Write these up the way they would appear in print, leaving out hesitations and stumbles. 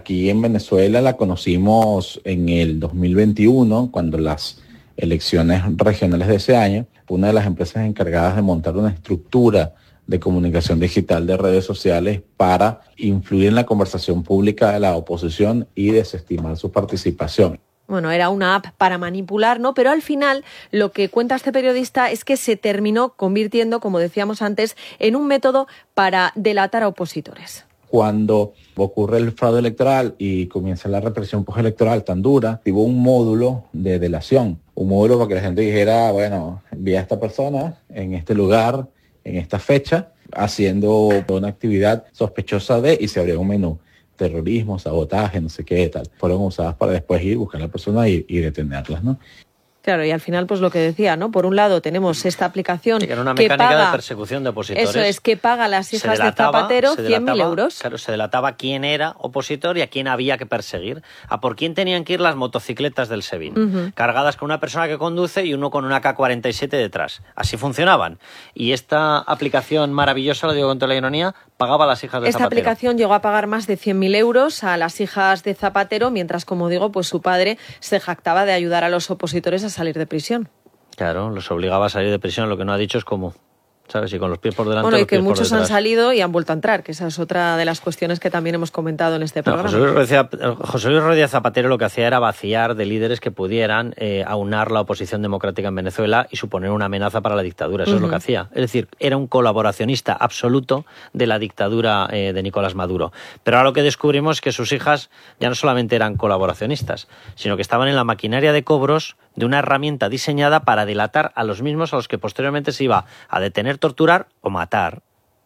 aquí en Venezuela la conocimos en el 2021, cuando las elecciones regionales de ese año, una de las empresas encargadas de montar una estructura de comunicación digital de redes sociales para influir en la conversación pública de la oposición y desestimar su participación. Bueno, era una app para manipular, ¿no? Pero al final lo que cuenta este periodista es que se terminó convirtiendo, como decíamos antes, en un método para delatar a opositores. Cuando ocurre el fraude electoral y comienza la represión postelectoral tan dura, hubo un módulo de delación, un módulo para que la gente dijera, bueno, vi a esta persona en este lugar, en esta fecha, haciendo una actividad sospechosa de, y se abría un menú. Terrorismo, sabotaje, no sé qué tal. Fueron usadas para después ir, buscar a la persona y detenerlas, ¿no? Claro, y al final, pues lo que decía, ¿no? Por un lado tenemos esta aplicación que era una que mecánica paga, de persecución de opositores. Eso es, que paga a las hijas de Zapatero 100.000 euros. Claro, se delataba quién era opositor y a quién había que perseguir. A por quién tenían que ir las motocicletas del SEBIN, cargadas con una persona que conduce y uno con una AK-47 detrás. Así funcionaban. Y esta aplicación maravillosa, lo digo con toda la ironía, pagaba a las hijas de Zapatero. Esta aplicación llegó a pagar más de 100.000 euros a las hijas de Zapatero, mientras, como digo, pues su padre se jactaba de ayudar a los opositores a salir de prisión. Claro, los obligaba a salir de prisión. Lo que no ha dicho es cómo, ¿sabes? Y con los pies por delante. Bueno, y los que pies muchos por detrás. han salido y han vuelto a entrar, que esa es otra de las cuestiones que también hemos comentado en este programa. José Luis Rodríguez Zapatero lo que hacía era vaciar de líderes que pudieran aunar la oposición democrática en Venezuela y suponer una amenaza para la dictadura. Eso es lo que hacía. Es decir, era un colaboracionista absoluto de la dictadura de Nicolás Maduro. Pero ahora lo que descubrimos es que sus hijas ya no solamente eran colaboracionistas, sino que estaban en la maquinaria de cobros de una herramienta diseñada para delatar a los mismos a los que posteriormente se iba a detener, torturar o matar.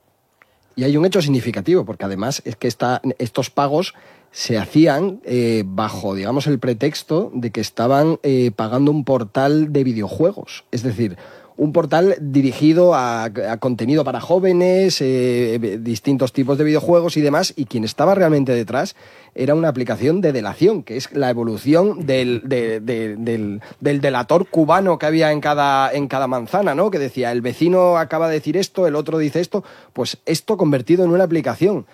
Y hay un hecho significativo, porque además es que estos pagos se hacían bajo, digamos, el pretexto de que estaban pagando un portal de videojuegos. Es decir, un portal dirigido a contenido para jóvenes, distintos tipos de videojuegos y demás, y quien estaba realmente detrás era una aplicación de delación, que es la evolución del delator cubano que había en cada manzana, ¿no? Que decía, el vecino acaba de decir esto, el otro dice esto, pues esto convertido en una aplicación.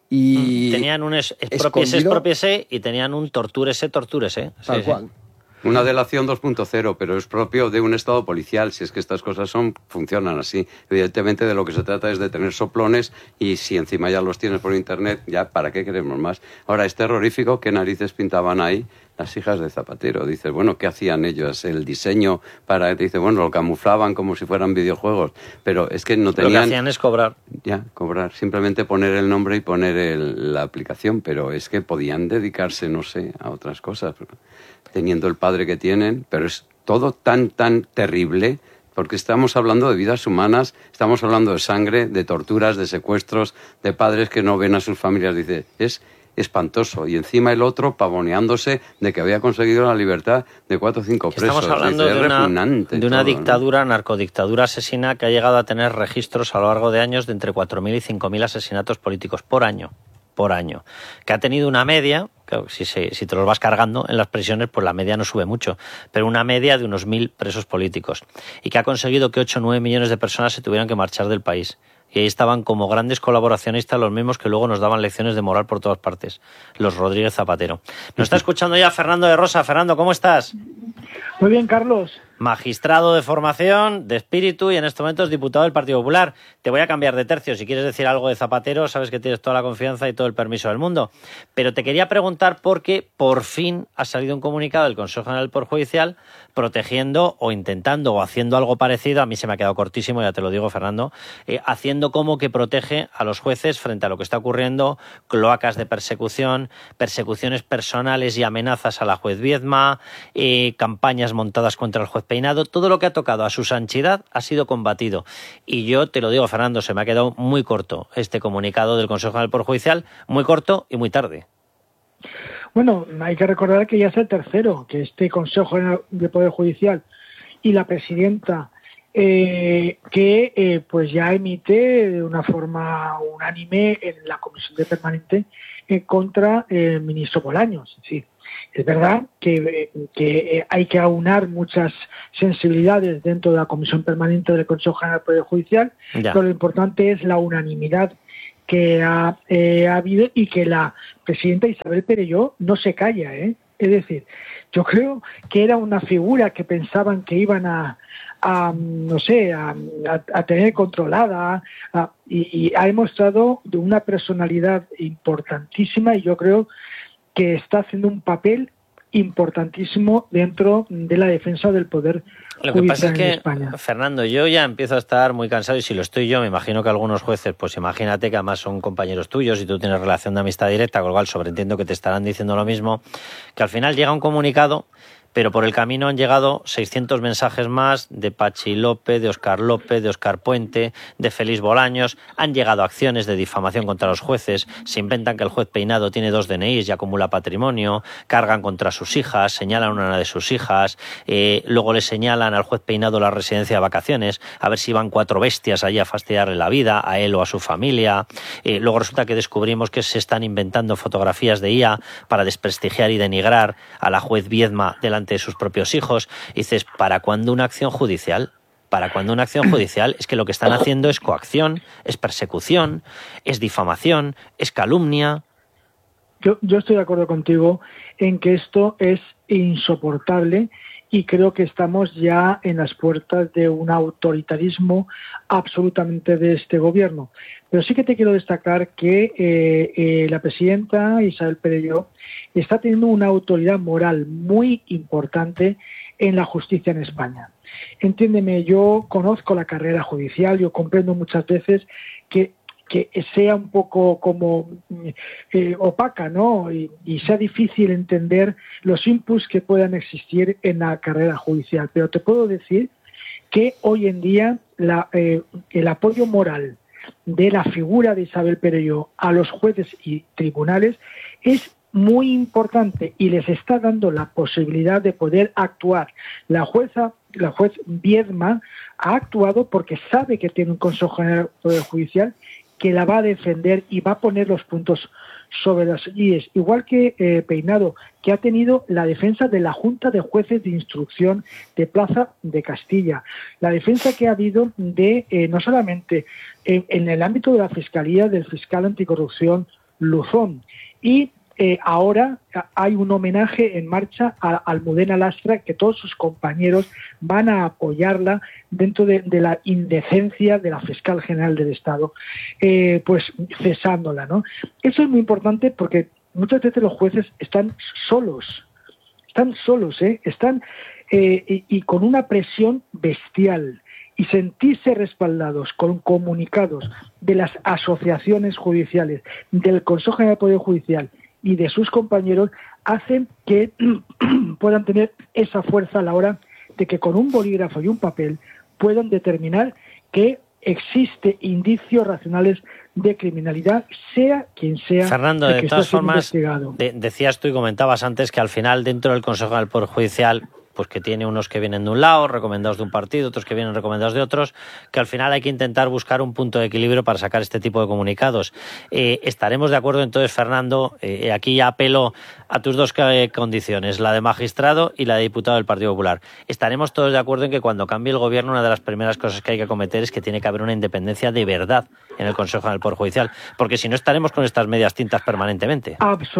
Y tenían un expropiese y tenían un tortúrese. Tal cual. Una delación 2.0, pero es propio de un estado policial, si es que estas cosas funcionan así. Evidentemente de lo que se trata es de tener soplones y si encima ya los tienes por internet, ya ¿para qué queremos más? Ahora, es terrorífico qué narices pintaban ahí las hijas de Zapatero. Dices, bueno, ¿qué hacían ellos? El diseño dice, bueno, lo camuflaban como si fueran videojuegos, pero es que no tenían... Lo que hacían es cobrar. Ya, cobrar. Simplemente poner el nombre y poner la aplicación, pero es que podían dedicarse, no sé, a otras cosas, teniendo el padre que tienen, pero es todo tan terrible, porque estamos hablando de vidas humanas, estamos hablando de sangre, de torturas, de secuestros, de padres que no ven a sus familias. Dice, es espantoso. Y encima el otro pavoneándose de que había conseguido la libertad de 4 o 5 presos. Estamos hablando de una dictadura, narcodictadura asesina que ha llegado a tener registros a lo largo de años de entre 4.000 y 5.000 asesinatos políticos por año, que ha tenido una media, claro, si te los vas cargando en las prisiones, pues la media no sube mucho, pero una media de unos 1.000 presos políticos, y que ha conseguido que 8 o 9 millones de personas se tuvieran que marchar del país. Y ahí estaban como grandes colaboracionistas los mismos que luego nos daban lecciones de moral por todas partes, los Rodríguez Zapatero. Nos está escuchando ya Fernando de Rosa. Fernando, ¿cómo estás? Muy bien, Carlos. Magistrado de formación, de espíritu, y en este momento es diputado del Partido Popular. Te voy a cambiar de tercio. Si quieres decir algo de Zapatero, sabes que tienes toda la confianza y todo el permiso del mundo. Pero te quería preguntar porque por fin ha salido un comunicado del Consejo General del Poder Judicial protegiendo o intentando o haciendo algo parecido, a mí se me ha quedado cortísimo, ya te lo digo, Fernando, haciendo como que protege a los jueces frente a lo que está ocurriendo, cloacas de persecución, persecuciones personales y amenazas a la juez Viedma, campañas montadas contra el juez Peinado. Todo lo que ha tocado a su sanchidad ha sido combatido. Y yo te lo digo, Fernando, se me ha quedado muy corto este comunicado del Consejo General del Poder Judicial, muy corto y muy tarde. Bueno, hay que recordar que ya es el tercero, que este Consejo General del Poder Judicial y la presidenta pues ya emite de una forma unánime en la Comisión de Permanente contra el ministro Bolaños. Sí, es verdad que hay que aunar muchas sensibilidades dentro de la Comisión Permanente del Consejo General del Poder Judicial, pero lo importante es la unanimidad que ha habido y que la presidenta Isabel Perelló no se calla, ¿eh? Es decir, yo creo que era una figura que pensaban que iban a tener controlada y ha demostrado de una personalidad importantísima, y yo creo que está haciendo un papel importantísimo dentro de la defensa del poder Lo que pasa es que, España. Fernando, yo ya empiezo a estar muy cansado, y si lo estoy yo, me imagino que algunos jueces, pues imagínate que además son compañeros tuyos y tú tienes relación de amistad directa, con lo cual sobreentiendo que te estarán diciendo lo mismo, que al final llega un comunicado, pero por el camino han llegado 600 mensajes más de Pachi López, de Óscar López, de Óscar Puente, de Félix Bolaños. Han llegado acciones de difamación contra los jueces, se inventan que el juez Peinado tiene 2 DNIs y acumula patrimonio, cargan contra sus hijas, señalan a una de sus hijas, luego le señalan al juez Peinado la residencia de vacaciones, a ver si van 4 bestias allí a fastidiarle la vida, a él o a su familia. Luego resulta que descubrimos que se están inventando fotografías de IA para desprestigiar y denigrar a la juez Viedma delante de sus propios hijos. Y dices, ¿para cuándo una acción judicial? ¿Para cuándo una acción judicial? Es que lo que están haciendo es coacción, es persecución, es difamación, es calumnia. Yo estoy de acuerdo contigo en que esto es insoportable, y creo que estamos ya en las puertas de un autoritarismo absolutamente de este gobierno. Pero sí que te quiero destacar que la presidenta Isabel Perelló está teniendo una autoridad moral muy importante en la justicia en España. Entiéndeme, yo conozco la carrera judicial, yo comprendo muchas veces que sea un poco como opaca, ¿no? Y sea difícil entender los inputs que puedan existir en la carrera judicial. Pero te puedo decir que hoy en día el apoyo moral de la figura de Isabel Perelló a los jueces y tribunales es muy importante, y les está dando la posibilidad de poder actuar. La juez Viedma ha actuado porque sabe que tiene un Consejo General del Poder Judicial que la va a defender y va a poner los puntos sobre las IES, igual que Peinado, que ha tenido la defensa de la Junta de Jueces de Instrucción de Plaza de Castilla, la defensa que ha habido de no solamente en el ámbito de la Fiscalía, del fiscal anticorrupción Luzón, y ahora hay un homenaje en marcha a Almudena Lastra, que todos sus compañeros van a apoyarla dentro de la indecencia de la fiscal general del Estado, pues cesándola, ¿no? Eso es muy importante porque muchas veces los jueces están solos, están y con una presión bestial. Y sentirse respaldados con comunicados de las asociaciones judiciales, del Consejo General del Poder Judicial y de sus compañeros, hacen que puedan tener esa fuerza a la hora de que con un bolígrafo y un papel puedan determinar que existe indicios racionales de criminalidad, sea quien sea. Fernando, de todas formas, decías tú y comentabas antes que al final dentro del Consejo General del Poder Judicial, pues que tiene unos que vienen de un lado, recomendados de un partido, otros que vienen recomendados de otros, que al final hay que intentar buscar un punto de equilibrio para sacar este tipo de comunicados. ¿Estaremos de acuerdo entonces, Fernando? Aquí ya apelo a tus 2 condiciones, la de magistrado y la de diputado del Partido Popular. ¿Estaremos todos de acuerdo en que cuando cambie el gobierno una de las primeras cosas que hay que acometer es que tiene que haber una independencia de verdad en el Consejo General del Poder Judicial? Porque si no estaremos con estas medias tintas permanentemente.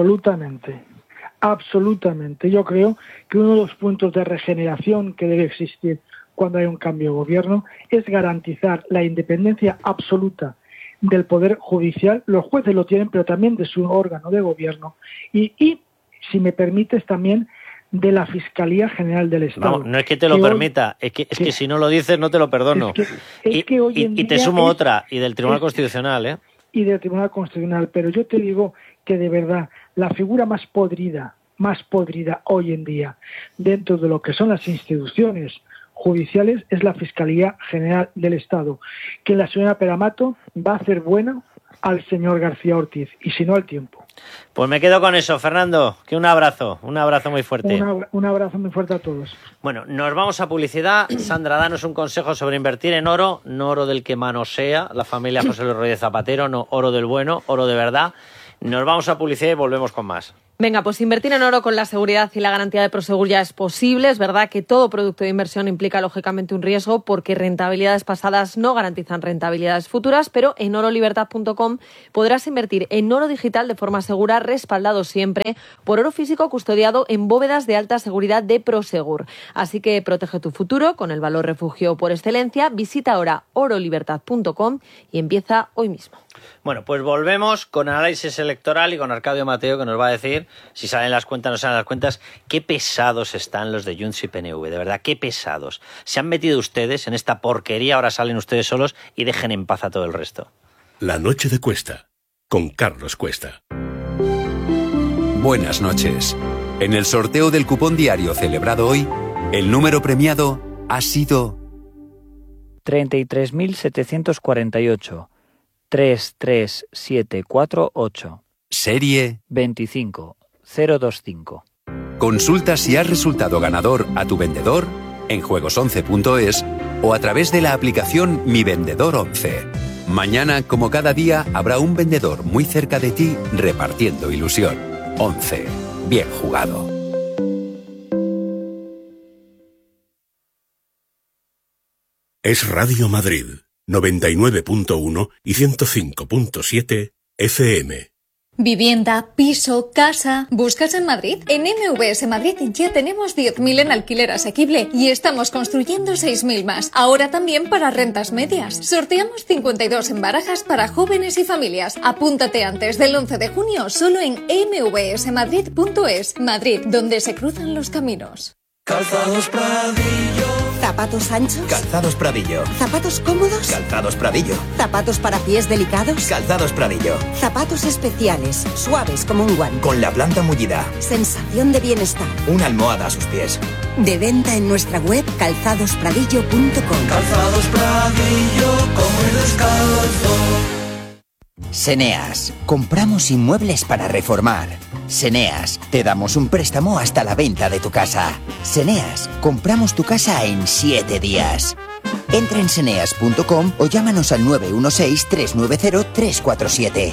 Absolutamente. Yo creo que uno de los puntos de regeneración que debe existir cuando hay un cambio de gobierno es garantizar la independencia absoluta del Poder Judicial. Los jueces lo tienen, pero también de su órgano de gobierno. Y si me permites, también de la Fiscalía General del Estado. No es que te lo permita, es que si no lo dices no te lo perdono. Y te sumo otra, y del Tribunal Constitucional, ¿eh? Y del Tribunal Constitucional, pero yo te digo que de verdad la figura más podrida hoy en día dentro de lo que son las instituciones judiciales es la Fiscalía General del Estado, que la señora Peramato va a hacer buena al señor García Ortiz, y si no al tiempo. Pues me quedo con eso, Fernando, que un abrazo muy fuerte. Un abrazo muy fuerte a todos. Bueno, nos vamos a publicidad. Sandra, danos un consejo sobre invertir en oro, no oro del que manosea la familia José Luis Rodríguez Zapatero, no oro del bueno, oro de verdad. Nos vamos a publicidad y volvemos con más. Venga, pues invertir en oro con la seguridad y la garantía de Prosegur ya es posible. Es verdad que todo producto de inversión implica lógicamente un riesgo porque rentabilidades pasadas no garantizan rentabilidades futuras, pero en orolibertad.com podrás invertir en oro digital de forma segura, respaldado siempre por oro físico custodiado en bóvedas de alta seguridad de Prosegur. Así que protege tu futuro con el valor refugio por excelencia. Visita ahora orolibertad.com y empieza hoy mismo. Bueno, pues volvemos con análisis electoral y con Arcadio Mateo, que nos va a decir si salen las cuentas o no salen las cuentas. Qué pesados están los de Junts y PNV, de verdad, qué pesados. Se han metido ustedes en esta porquería, ahora salen ustedes solos y dejen en paz a todo el resto. La noche de Cuesta, con Carlos Cuesta. Buenas noches. En el sorteo del cupón diario celebrado hoy, el número premiado ha sido 33.748. 33748. Serie 25025. Consulta si has resultado ganador a tu vendedor en juegos11.es o a través de la aplicación Mi Vendedor 11. Mañana, como cada día, habrá un vendedor muy cerca de ti repartiendo ilusión. 11. Bien jugado. Es Radio Madrid, 99.1 y 105.7 FM. Vivienda, piso, casa... ¿Buscas en Madrid? En MVS Madrid ya tenemos 10.000 en alquiler asequible y estamos construyendo 6.000 más. Ahora también para rentas medias. Sorteamos 52 en barajas para jóvenes y familias. Apúntate antes del 11 de junio solo en mvsmadrid.es. Madrid, donde se cruzan los caminos. Calzados Pradillo. ¿Zapatos anchos? Calzados Pradillo. ¿Zapatos cómodos? Calzados Pradillo. ¿Zapatos para pies delicados? Calzados Pradillo. Zapatos especiales, suaves como un guante. Con la planta mullida. Sensación de bienestar. Una almohada a sus pies. De venta en nuestra web calzadospradillo.com. Calzados Pradillo, come descalzo. Seneas, compramos inmuebles para reformar. Seneas, te damos un préstamo hasta la venta de tu casa. Seneas, compramos tu casa en 7 días. Entra en seneas.com o llámanos al 916-390-347.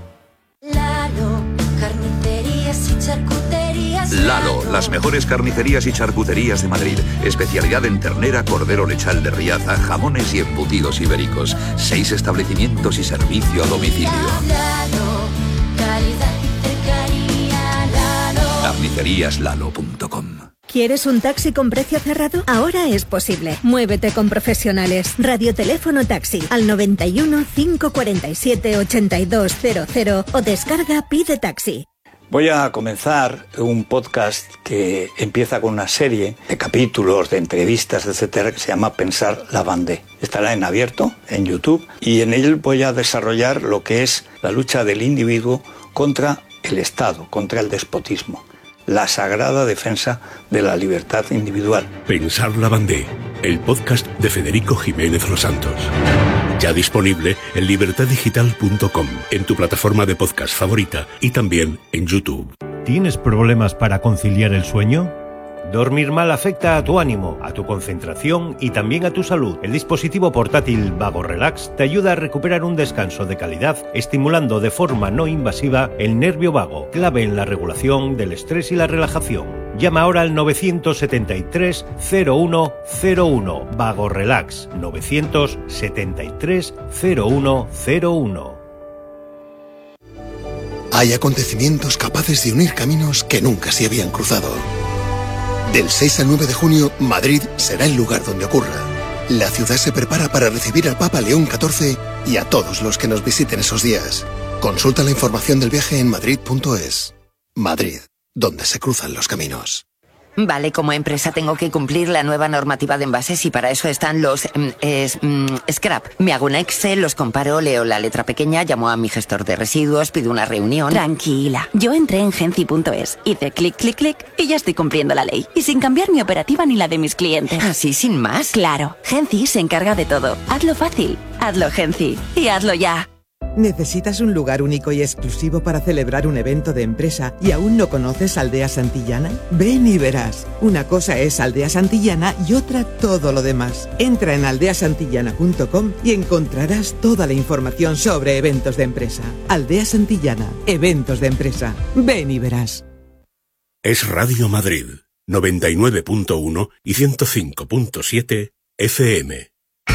Lalo, carnicerías y charcuterías. Lalo, las mejores carnicerías y charcuterías de Madrid. Especialidad en ternera, cordero lechal de Riaza, jamones y embutidos ibéricos. 6 establecimientos y servicio a domicilio. Lalo, calidad y cercanía. Lalo. Carniceríaslalo.com. ¿Quieres un taxi con precio cerrado? Ahora es posible. Muévete con profesionales. Radioteléfono Taxi al 91 547 8200 o descarga Pide Taxi. Voy a comenzar un podcast que empieza con una serie de capítulos, de entrevistas, etcétera, que se llama Pensar la Bandé. Estará en abierto, en YouTube, y en él voy a desarrollar lo que es la lucha del individuo contra el Estado, contra el despotismo. La sagrada defensa de la libertad individual. Pensar la Bandé, el podcast de Federico Jiménez Los Santos. Ya disponible en libertaddigital.com, en tu plataforma de podcast favorita y también en YouTube. ¿Tienes problemas para conciliar el sueño? Dormir mal afecta a tu ánimo, a tu concentración y también a tu salud. El dispositivo portátil Vago Relax te ayuda a recuperar un descanso de calidad, estimulando de forma no invasiva el nervio vago, clave en la regulación del estrés y la relajación. Llama ahora al 973 0101 Vago Relax 973 0101. Hay acontecimientos capaces de unir caminos que nunca se habían cruzado. Del 6 al 9 de junio, Madrid será el lugar donde ocurra. La ciudad se prepara para recibir al Papa León XIV y a todos los que nos visiten esos días. Consulta la información del viaje en madrid.es. Madrid, donde se cruzan los caminos. Vale, como empresa tengo que cumplir la nueva normativa de envases y para eso están los scrap. Me hago un Excel, los comparo, leo la letra pequeña, llamo a mi gestor de residuos, pido una reunión. Tranquila, yo entré en Genci.es, hice clic, clic, clic y ya estoy cumpliendo la ley. Y sin cambiar mi operativa ni la de mis clientes. ¿Así sin más? Claro, Genci se encarga de todo. Hazlo fácil, hazlo Genci y hazlo ya. ¿Necesitas un lugar único y exclusivo para celebrar un evento de empresa y aún no conoces Aldea Santillana? Ven y verás. Una cosa es Aldea Santillana y otra todo lo demás. Entra en aldeasantillana.com y encontrarás toda la información sobre eventos de empresa. Aldea Santillana, eventos de empresa. Ven y verás. Es Radio Madrid, 99.1 y 105.7 FM.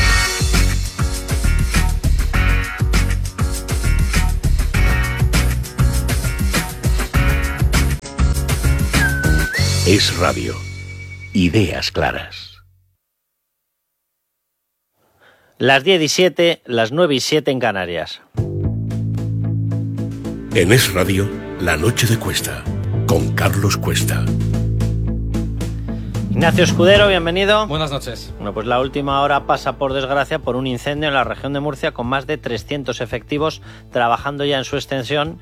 Es Radio. Ideas claras. Las 10:07, las 9:07 en Canarias. En Es Radio, La Noche de Cuesta, con Carlos Cuesta. Ignacio Escudero, bienvenido. Buenas noches. Bueno, pues la última hora pasa, por desgracia, por un incendio en la región de Murcia con más de 300 efectivos trabajando ya en su extinción,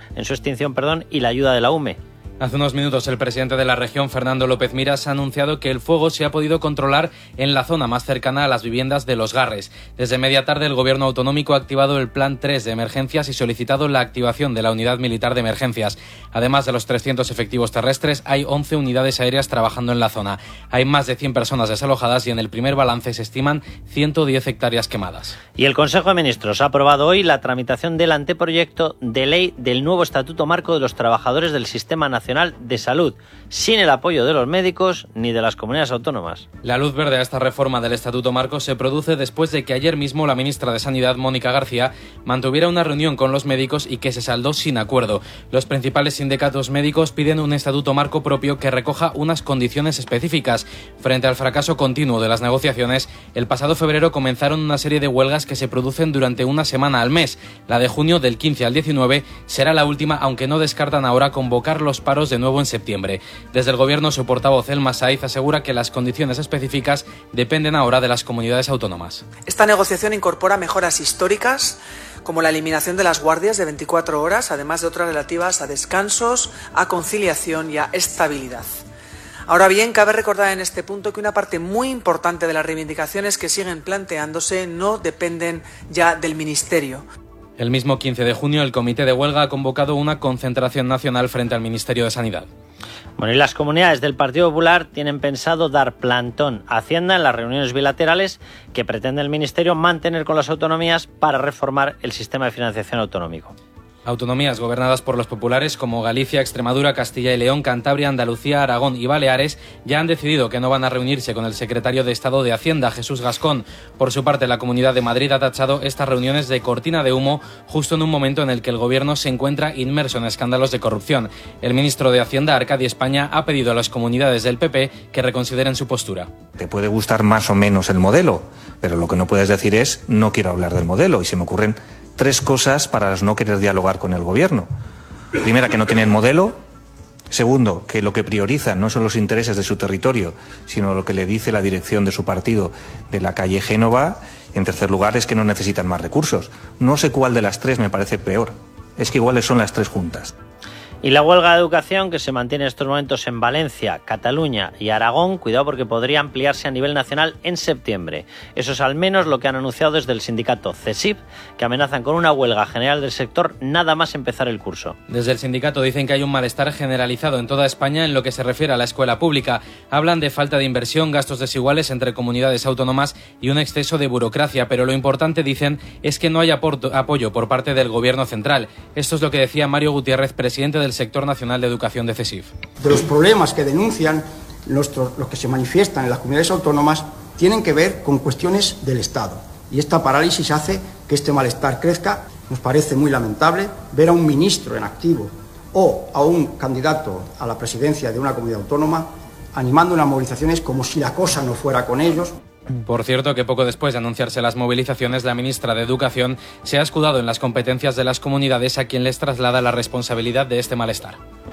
y la ayuda de la UME. Hace unos minutos el presidente de la región, Fernando López Miras, ha anunciado que el fuego se ha podido controlar en la zona más cercana a las viviendas de Los Garres. Desde media tarde el gobierno autonómico ha activado el Plan 3 de emergencias y solicitado la activación de la unidad militar de emergencias. Además de los 300 efectivos terrestres, hay 11 unidades aéreas trabajando en la zona. Hay más de 100 personas desalojadas y en el primer balance se estiman 110 hectáreas quemadas. Y el Consejo de Ministros ha aprobado hoy la tramitación del anteproyecto de ley del nuevo Estatuto Marco de los Trabajadores del Sistema Nacional de Salud, sin el apoyo de los médicos ni de las comunidades autónomas. La luz verde a esta reforma del Estatuto Marco se produce después de que ayer mismo la ministra de Sanidad, Mónica García, mantuviera una reunión con los médicos y que se saldó sin acuerdo. Los principales sindicatos médicos piden un Estatuto Marco propio que recoja unas condiciones específicas. Frente al fracaso continuo de las negociaciones, el pasado febrero comenzaron una serie de huelgas que se producen durante una semana al mes. La de junio, del 15 al 19, será la última, aunque no descartan ahora convocar los paros de nuevo en septiembre. Desde el Gobierno, su portavoz Elma Saiz asegura que las condiciones específicas dependen ahora de las comunidades autónomas. Esta negociación incorpora mejoras históricas como la eliminación de las guardias de 24 horas, además de otras relativas a descansos, a conciliación y a estabilidad. Ahora bien, cabe recordar en este punto que una parte muy importante de las reivindicaciones que siguen planteándose no dependen ya del Ministerio. El mismo 15 de junio, el Comité de Huelga ha convocado una concentración nacional frente al Ministerio de Sanidad. Bueno, y las comunidades del Partido Popular tienen pensado dar plantón a Hacienda en las reuniones bilaterales que pretende el Ministerio mantener con las autonomías para reformar el sistema de financiación autonómico. Autonomías gobernadas por los populares como Galicia, Extremadura, Castilla y León, Cantabria, Andalucía, Aragón y Baleares ya han decidido que no van a reunirse con el secretario de Estado de Hacienda, Jesús Gascón. Por su parte, la Comunidad de Madrid ha tachado estas reuniones de cortina de humo justo en un momento en el que el gobierno se encuentra inmerso en escándalos de corrupción. El ministro de Hacienda, Arcadi España, ha pedido a las comunidades del PP que reconsideren su postura. Te puede gustar más o menos el modelo, pero lo que no puedes decir es no quiero hablar del modelo, y se me ocurren 3 cosas para no querer dialogar con el gobierno. Primera, que no tienen modelo. Segundo, que lo que priorizan no son los intereses de su territorio, sino lo que le dice la dirección de su partido de la calle Génova. En tercer lugar, es que no necesitan más recursos. No sé cuál de las 3 me parece peor. Es que iguales son las 3 juntas. Y la huelga de educación que se mantiene en estos momentos en Valencia, Cataluña y Aragón, cuidado porque podría ampliarse a nivel nacional en septiembre. Eso es al menos lo que han anunciado desde el sindicato CESIF, que amenazan con una huelga general del sector nada más empezar el curso. Desde el sindicato dicen que hay un malestar generalizado en toda España en lo que se refiere a la escuela pública. Hablan de falta de inversión, gastos desiguales entre comunidades autónomas y un exceso de burocracia, pero lo importante, dicen, es que no hay apoyo por parte del gobierno central. Esto es lo que decía Mario Gutiérrez, presidente del Sector Nacional de Educación de CESIF. De los problemas que denuncian los que se manifiestan en las comunidades autónomas tienen que ver con cuestiones del Estado. Y esta parálisis hace que este malestar crezca. Nos parece muy lamentable ver a un ministro en activo o a un candidato a la presidencia de una comunidad autónoma animando unas movilizaciones como si la cosa no fuera con ellos. Por cierto, que poco después de anunciarse las movilizaciones, la ministra de Educación se ha escudado en las competencias de las comunidades a quien les traslada la responsabilidad de este malestar.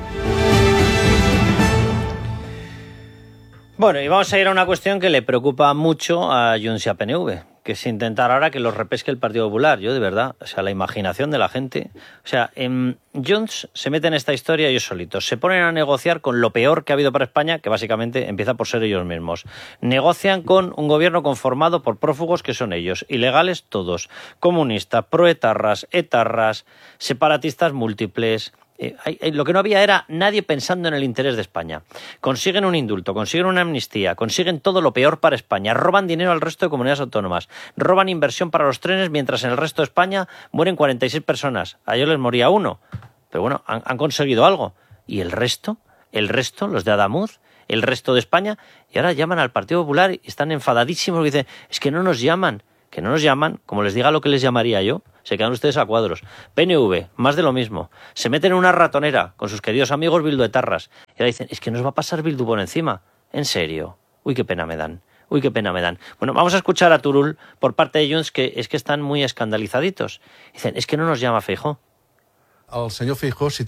Bueno, y vamos a ir a una cuestión que le preocupa mucho a Junts y a PNV, que es intentar ahora que los repesque el Partido Popular. Yo, de verdad, o sea, la imaginación de la gente. O sea, Junts se mete en esta historia ellos solitos. Se ponen a negociar con lo peor que ha habido para España, que básicamente empieza por ser ellos mismos. Negocian con un gobierno conformado por prófugos que son ellos, ilegales todos, comunistas, proetarras, etarras, separatistas múltiples. Lo que no había era nadie pensando en el interés de España. Consiguen un indulto, consiguen una amnistía, consiguen todo lo peor para España, roban dinero al resto de comunidades autónomas, roban inversión para los trenes mientras en el resto de España mueren 46 personas. A ellos les moría 1. Pero bueno, han conseguido algo. ¿Y el resto? el resto, los de Adamuz, el resto de España, y ahora llaman al Partido Popular y están enfadadísimos y dicen, es que no nos llaman, como les diga lo que les llamaría yo, se quedan ustedes a cuadros. PNV, más de lo mismo, se meten en una ratonera con sus queridos amigos bilduetarras, y ahora dicen, es que nos va a pasar Bildu por encima, en serio, uy, qué pena me dan. Bueno, vamos a escuchar a Turull por parte de Junts, que es que están muy escandalizaditos. Dicen, es que no nos llama Feijóo. El señor Feijóo sí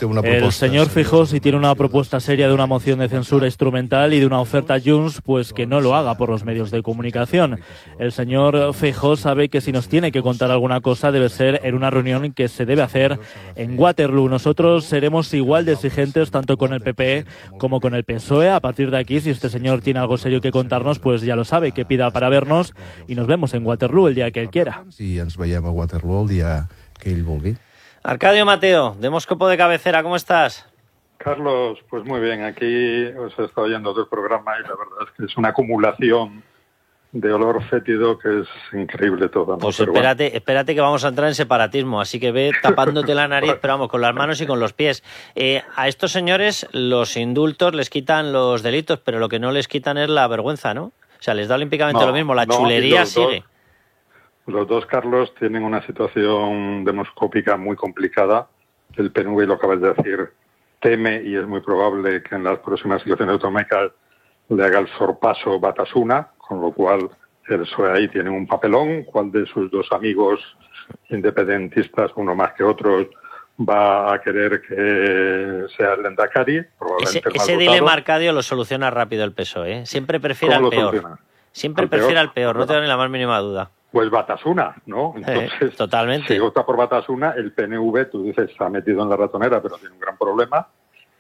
tiene una propuesta seria de una moción de censura instrumental y de una oferta a Junts, pues que no lo haga por los medios de comunicación. El señor Feijóo sabe que si nos tiene que contar alguna cosa debe ser en una reunión que se debe hacer en Waterloo. Nosotros seremos igual de exigentes tanto con el PP como con el PSOE. A partir de aquí, si este señor tiene algo serio que contarnos, pues ya lo sabe, que pida para vernos y nos vemos en Waterloo el día que él quiera. Si ens veiem a Waterloo el día que él vulgui. Arcadio Mateo, Demóscopo de cabecera, ¿cómo estás? Carlos, pues muy bien, aquí os he estado oyendo del programa y la verdad es que es una acumulación de olor fétido que es increíble todo, ¿no? Pues Pero espérate que vamos a entrar en separatismo, así que ve tapándote la nariz, pero vamos, con las manos y con los pies. A estos señores los indultos les quitan los delitos, pero lo que no les quitan es la vergüenza, ¿no? O sea, les da olímpicamente lo mismo, la chulería sigue. Los dos, Carlos, tienen una situación demoscópica muy complicada. El PNV, lo acabas de decir, teme y es muy probable que en las próximas elecciones autonómicas le haga el sorpaso Batasuna, con lo cual el PSOE ahí tiene un papelón. ¿Cuál de sus dos amigos independentistas, uno más que otros, va a querer que sea el Lehendakari? Ese dilema, Arcadio, lo soluciona rápido el PSOE, ¿eh? Siempre prefiere al peor. Siempre prefiere al peor, no tengo ni la más mínima duda. Pues Batasuna, ¿no? Entonces, totalmente. Si vota por Batasuna, el PNV, tú dices, se ha metido en la ratonera, pero tiene un gran problema.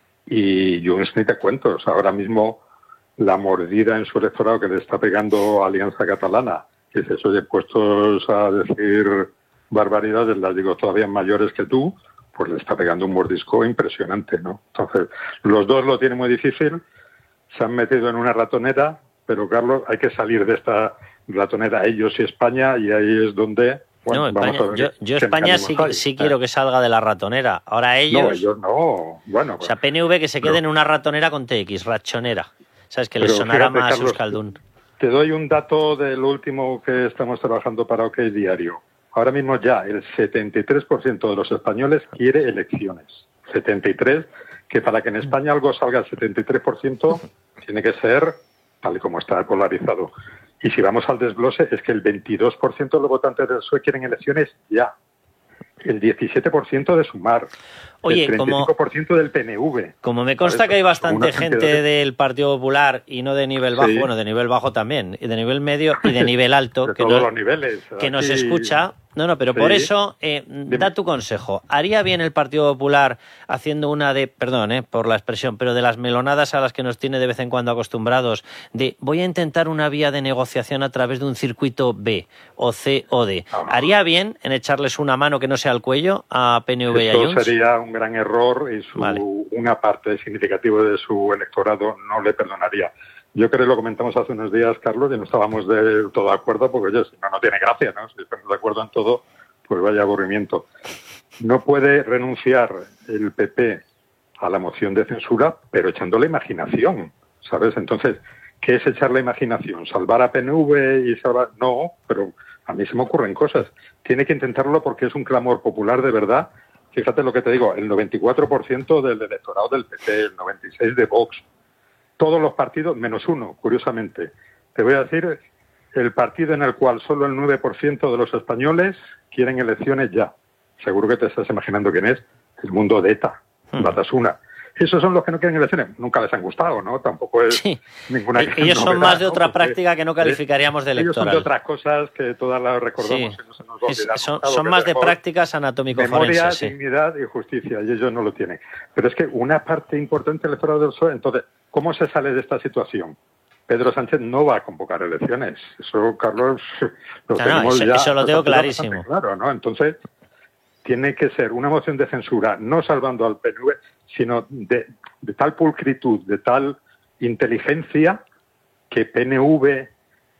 Y Junts ni te cuento. O sea, ahora mismo la mordida en su electorado que le está pegando Alianza Catalana, que dices, oye, puestos a decir barbaridades, las digo todavía mayores que tú, pues le está pegando un mordisco impresionante, ¿no? Entonces, los dos lo tienen muy difícil, se han metido en una ratonera, pero, Carlos, hay que salir de esta ratonera ellos y España, y ahí es donde... Bueno, no, España, yo España sí quiero que salga de la ratonera. Ahora ellos... No, ellos no. Bueno, o sea, PNV que se quede en una ratonera con TX, rachonera. ¿Sabes? Que les sonará fíjate, más Carlos, Euskaldun. Te doy un dato del último que estamos trabajando para OK Diario. Ahora mismo ya el 73% de los españoles quiere elecciones. 73%, que para que en España algo salga al 73% tiene que ser tal y como está polarizado. Y si vamos al desglose, es que el 22% de los votantes del PSOE quieren elecciones ya. El 17% de Sumar. Oye, el 35% del PNV. Como me consta que hay bastante gente del Partido Popular y no de nivel bajo, sí. Bueno, de nivel bajo también, y de nivel medio y de nivel alto, de que, todos los niveles, que nos escucha. No, pero sí. Por eso, da tu consejo. ¿Haría bien el Partido Popular haciendo una de, perdón por la expresión, pero de las melonadas a las que nos tiene de vez en cuando acostumbrados, de voy a intentar una vía de negociación a través de un circuito B, o C o D? ¿Haría bien en echarles una mano que no sea al cuello a PNV y a Junts? Eso sería un gran error y una parte significativa de su electorado no le perdonaría. Yo creo que lo comentamos hace unos días, Carlos, y no estábamos de todo de acuerdo, porque oye, si no tiene gracia, ¿no? Si estamos de acuerdo en todo, pues vaya aburrimiento. No puede renunciar el PP a la moción de censura, pero echando la imaginación, ¿sabes? Entonces, ¿qué es echar la imaginación? ¿Salvar a PNV y salvar...? No, pero a mí se me ocurren cosas. Tiene que intentarlo porque es un clamor popular de verdad. Fíjate lo que te digo, el 94% del electorado del PP, el 96% de Vox, todos los partidos, menos uno, curiosamente. Te voy a decir, el partido en el cual solo el 9% de los españoles quieren elecciones ya. Seguro que te estás imaginando quién es. El mundo de ETA, Batasuna. Esos son los que no quieren elecciones. Nunca les han gustado, ¿no? Tampoco es ninguna ellos son más de otra práctica que no calificaríamos de electoral. Ellos son de otras cosas que todas las recordamos y no se nos olvidan. Son más de prácticas anatómico-forenses. Memoria, dignidad y justicia, y ellos no lo tienen. Pero es que una parte importante del electorado del PSOE, entonces, ¿cómo se sale de esta situación? Pedro Sánchez no va a convocar elecciones. Eso, Carlos, lo tenemos ya. Eso lo tengo clarísimo. Claro, ¿no? Entonces, tiene que ser una moción de censura, no salvando al PNV, sino de tal pulcritud, de tal inteligencia, que PNV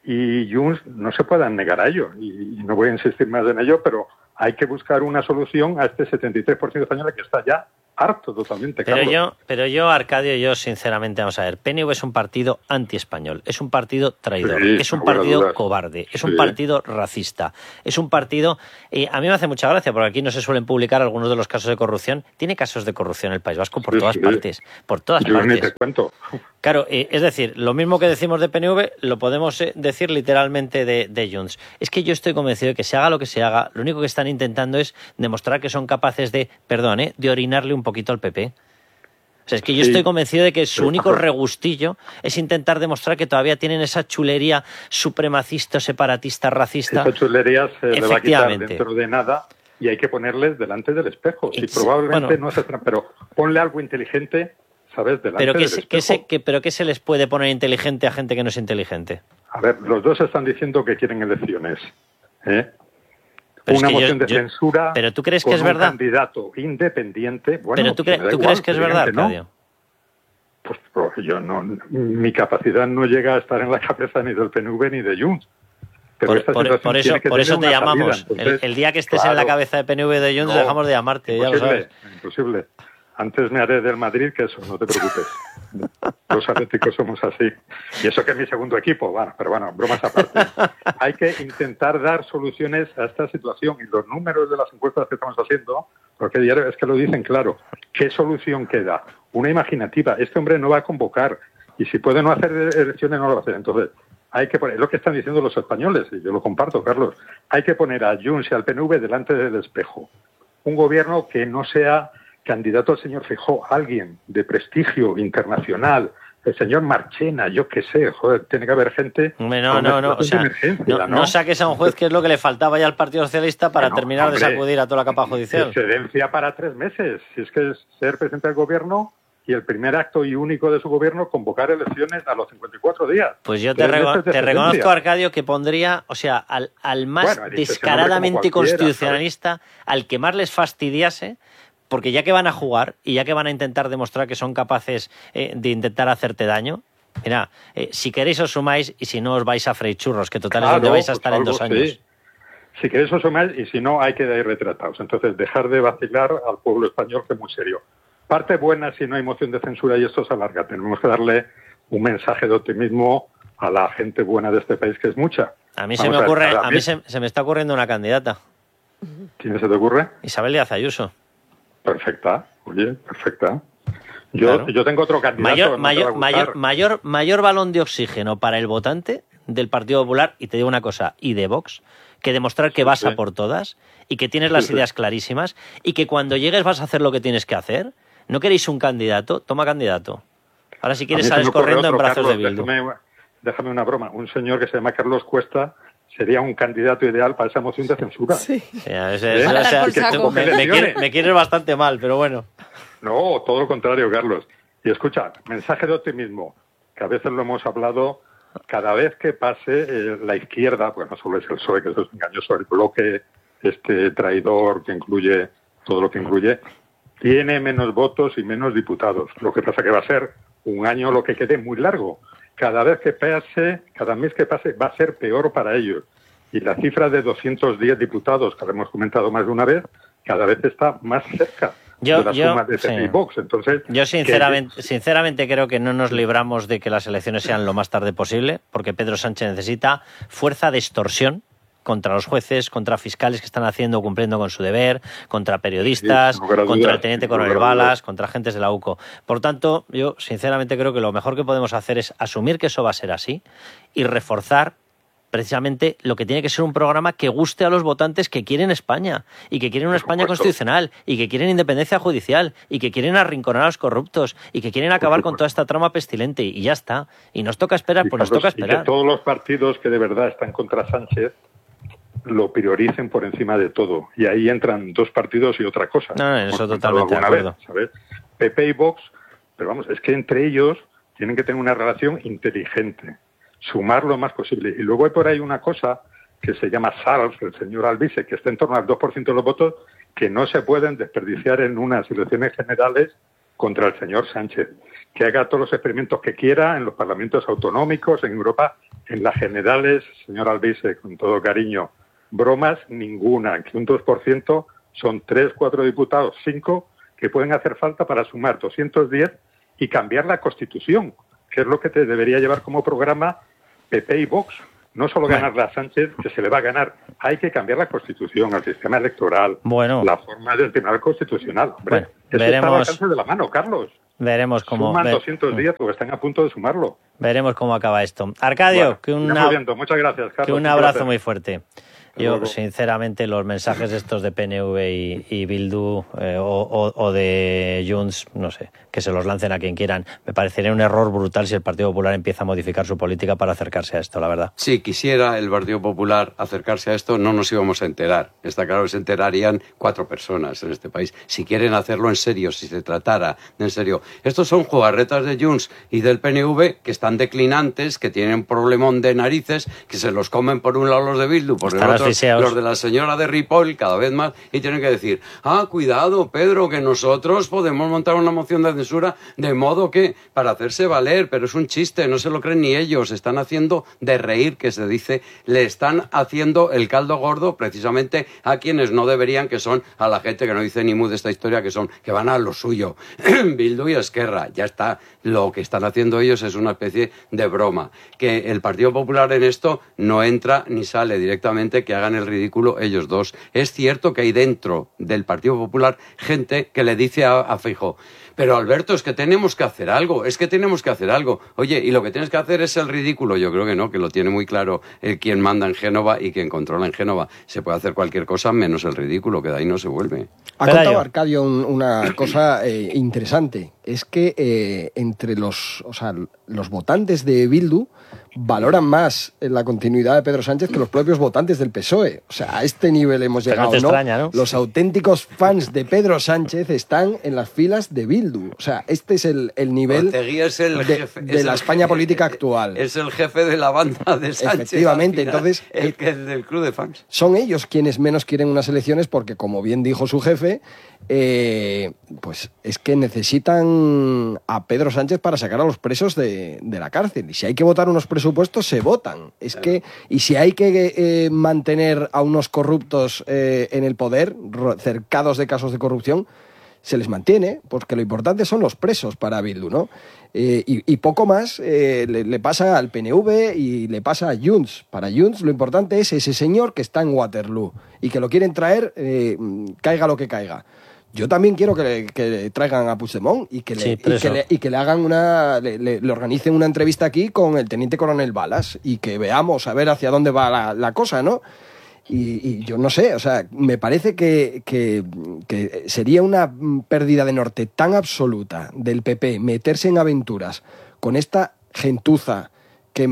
y Junts no se puedan negar a ello. Y no voy a insistir más en ello, pero hay que buscar una solución a este 73% de españoles que está ya harto totalmente, Pero yo, Arcadio, sinceramente, vamos a ver, PNV es un partido anti-español, es un partido traidor, es un partido cobarde, es un partido racista, es un partido... a mí me hace mucha gracia, porque aquí no se suelen publicar algunos de los casos de corrupción. Tiene casos de corrupción el País Vasco por todas partes, por todas partes. Yo ni te cuento. Claro, es decir, lo mismo que decimos de PNV, lo podemos decir literalmente de Junts. Es que yo estoy convencido de que se haga lo que se haga, lo único que están intentando es demostrar que son capaces de, de orinarle un poquito al PP. O sea, es que yo estoy convencido de que su único regustillo es intentar demostrar que todavía tienen esa chulería supremacista, separatista, racista. Esa chulería se le va a quitar dentro de nada y hay que ponerles delante del espejo. Y probablemente no se... Pero ponle algo inteligente, ¿sabes? Delante del espejo. ¿Pero qué se les puede poner inteligente a gente que no es inteligente? A ver, los dos están diciendo que quieren elecciones, una moción de censura. ¿Pero tú crees que es verdad? Un candidato independiente. Bueno, ¿Pero tú crees que es verdad, Arcadio? No. Pues yo no. Mi capacidad no llega a estar en la cabeza ni del PNV ni de Junts. Pero por eso te llamamos. Entonces, el día que estés en la cabeza de PNV y de Junts dejamos de llamarte. Imposible, ya lo sabes. Imposible. Antes me haré del Madrid que eso, no te preocupes. Los atléticos somos así. Y eso que es mi segundo equipo, pero bueno, bromas aparte. Hay que intentar dar soluciones a esta situación y los números de las encuestas que estamos haciendo, porque diario es que lo dicen claro. ¿Qué solución queda? Una imaginativa. Este hombre no va a convocar y si puede no hacer elecciones no lo va a hacer. Entonces, hay que poner, es lo que están diciendo los españoles y yo lo comparto, Carlos. Hay que poner a Junts y al PNV delante del espejo. Un gobierno que no sea candidato al señor Feijóo, alguien de prestigio internacional, el señor Marchena, yo qué sé, joder, tiene que haber gente... O sea, no saques a un juez que es lo que le faltaba ya al Partido Socialista para terminar de sacudir a toda la capa judicial. Excedencia para 3 meses, si es que es ser presidente del gobierno y el primer acto y único de su gobierno convocar elecciones a los 54 días. Pues yo te reconozco, Arcadio, que pondría, o sea, al más descaradamente constitucionalista, al que más les fastidiase, porque ya que van a jugar y ya que van a intentar demostrar que son capaces de intentar hacerte daño, mira, si queréis os sumáis y si no os vais a freír churros, que total es donde vais a estar en 2 años. Sí. Si queréis os sumáis y si no hay que ir retratados. Entonces, dejar de vacilar al pueblo español, que es muy serio. Parte buena, si no hay moción de censura y esto se alarga. Tenemos que darle un mensaje de optimismo a la gente buena de este país, que es mucha. A mí se me está ocurriendo una candidata. ¿Quién se te ocurre? Isabel Díaz Ayuso. Perfecta, oye, perfecta. Yo tengo otro candidato. Mayor balón de oxígeno para el votante del Partido Popular, y te digo una cosa, y de Vox, que demostrar que vas a por todas y que tienes las ideas clarísimas y que cuando llegues vas a hacer lo que tienes que hacer. ¿No queréis un candidato? Toma candidato. Ahora si quieres sales corriendo en brazos de Bildu. Déjame una broma. Un señor que se llama Carlos Cuesta sería un candidato ideal para esa moción de censura. Sí. Me quieres bastante mal, pero bueno. No, todo lo contrario, Carlos. Y escucha, mensaje de optimismo, que a veces lo hemos hablado, cada vez que pase la izquierda, pues no solo es el PSOE, que eso es engañoso, el bloque traidor que incluye todo lo que incluye, tiene menos votos y menos diputados. Lo que pasa que va a ser un año lo que quede muy largo. Cada mes que pase, va a ser peor para ellos. Y la cifra de 210 diputados, que hemos comentado más de una vez, cada vez está más cerca de la suma de PP y Vox. Entonces, yo sinceramente creo que no nos libramos de que las elecciones sean lo más tarde posible, porque Pedro Sánchez necesita fuerza de extorsión contra los jueces, contra fiscales que están cumpliendo con su deber, contra periodistas, contra el teniente coronel Balas, contra agentes de la UCO. Por tanto, yo sinceramente creo que lo mejor que podemos hacer es asumir que eso va a ser así y reforzar precisamente lo que tiene que ser un programa que guste a los votantes que quieren España y que quieren una España constitucional y que quieren independencia judicial y que quieren arrinconar a los corruptos y que quieren acabar con toda esta trama pestilente y ya está. Y nos toca esperar, pues nos toca esperar. Y que todos los partidos que de verdad están contra Sánchez lo prioricen por encima de todo. Y ahí entran 2 partidos y otra cosa. No, eso totalmente de acuerdo. ¿Sabes? PP y Vox, pero vamos, es que entre ellos tienen que tener una relación inteligente, sumar lo más posible. Y luego hay por ahí una cosa que se llama SALF, el señor Alvise, que está en torno al 2% de los votos, que no se pueden desperdiciar en unas elecciones generales contra el señor Sánchez. Que haga todos los experimentos que quiera en los parlamentos autonómicos, en Europa, en las generales, señor Alvise, con todo cariño, bromas ninguna, que un 2% son 3, 4 diputados, 5, que pueden hacer falta para sumar 210 y cambiar la Constitución, que es lo que te debería llevar como programa PP y Vox. No solo ganarle a Sánchez, que se le va a ganar, hay que cambiar la Constitución, el sistema electoral, la forma del Tribunal Constitucional. Hombre, eso está al alcance de la mano, Carlos. Veremos cómo... Suman 210 porque están a punto de sumarlo. Veremos cómo acaba esto. Arcadio, muchas gracias, Carlos. Que un abrazo muy fuerte. Yo, sinceramente, los mensajes estos de PNV y Bildu o de Junts, no sé, que se los lancen a quien quieran, me parecería un error brutal si el Partido Popular empieza a modificar su política para acercarse a esto, la verdad. Si quisiera el Partido Popular acercarse a esto, no nos íbamos a enterar. Está claro que se enterarían 4 personas en este país. Si quieren hacerlo en serio, si se tratara de en serio. Estos son jugarretas de Junts y del PNV que están declinantes, que tienen un problemón de narices, que se los comen por un lado los de Bildu, por el otro los de la señora de Ripoll, cada vez más, y tienen que decir, cuidado, Pedro, que nosotros podemos montar una moción de censura de modo que, para hacerse valer, pero es un chiste, no se lo creen ni ellos, están haciendo de reír, que se dice, le están haciendo el caldo gordo precisamente a quienes no deberían, que son a la gente que no dice ni mu de esta historia, que van a lo suyo, Bildu y Esquerra, ya está, lo que están haciendo ellos es una especie de broma, que el Partido Popular en esto no entra ni sale directamente, que hagan el ridículo ellos dos. Es cierto que hay dentro del Partido Popular gente que le dice a Feijóo, pero Alberto, es que tenemos que hacer algo, Oye, y lo que tienes que hacer es el ridículo. Yo creo que no, que lo tiene muy claro el quien manda en Génova y quien controla en Génova. Se puede hacer cualquier cosa menos el ridículo, que de ahí no se vuelve. Ha contado Arcadio una cosa interesante, es que entre los votantes de Bildu valoran más la continuidad de Pedro Sánchez que los propios votantes del PSOE. O sea, a este nivel hemos llegado, no te extraña, ¿no? Los auténticos fans de Pedro Sánchez están en las filas de Bildu. O sea, este es el nivel de la España política actual. Es el jefe de la banda de Sánchez. Efectivamente, entonces... El del club de fans. Son ellos quienes menos quieren unas elecciones porque, como bien dijo su jefe, pues es que necesitan a Pedro Sánchez para sacar a los presos de la cárcel. Y si hay que votar unos presupuestos, se votan. Y si hay que mantener a unos corruptos en el poder, cercados de casos de corrupción, se les mantiene, porque lo importante son los presos para Bildu, ¿no? Y poco más le pasa al PNV y le pasa a Junts. Para Junts lo importante es ese señor que está en Waterloo y que lo quieren traer, caiga lo que caiga. Yo también quiero que traigan a Puigdemont y que le hagan le organicen una entrevista aquí con el teniente coronel Balas y que veamos a ver hacia dónde va la cosa, ¿no? Y yo no sé, o sea, me parece que sería una pérdida de norte tan absoluta del PP meterse en aventuras con esta gentuza que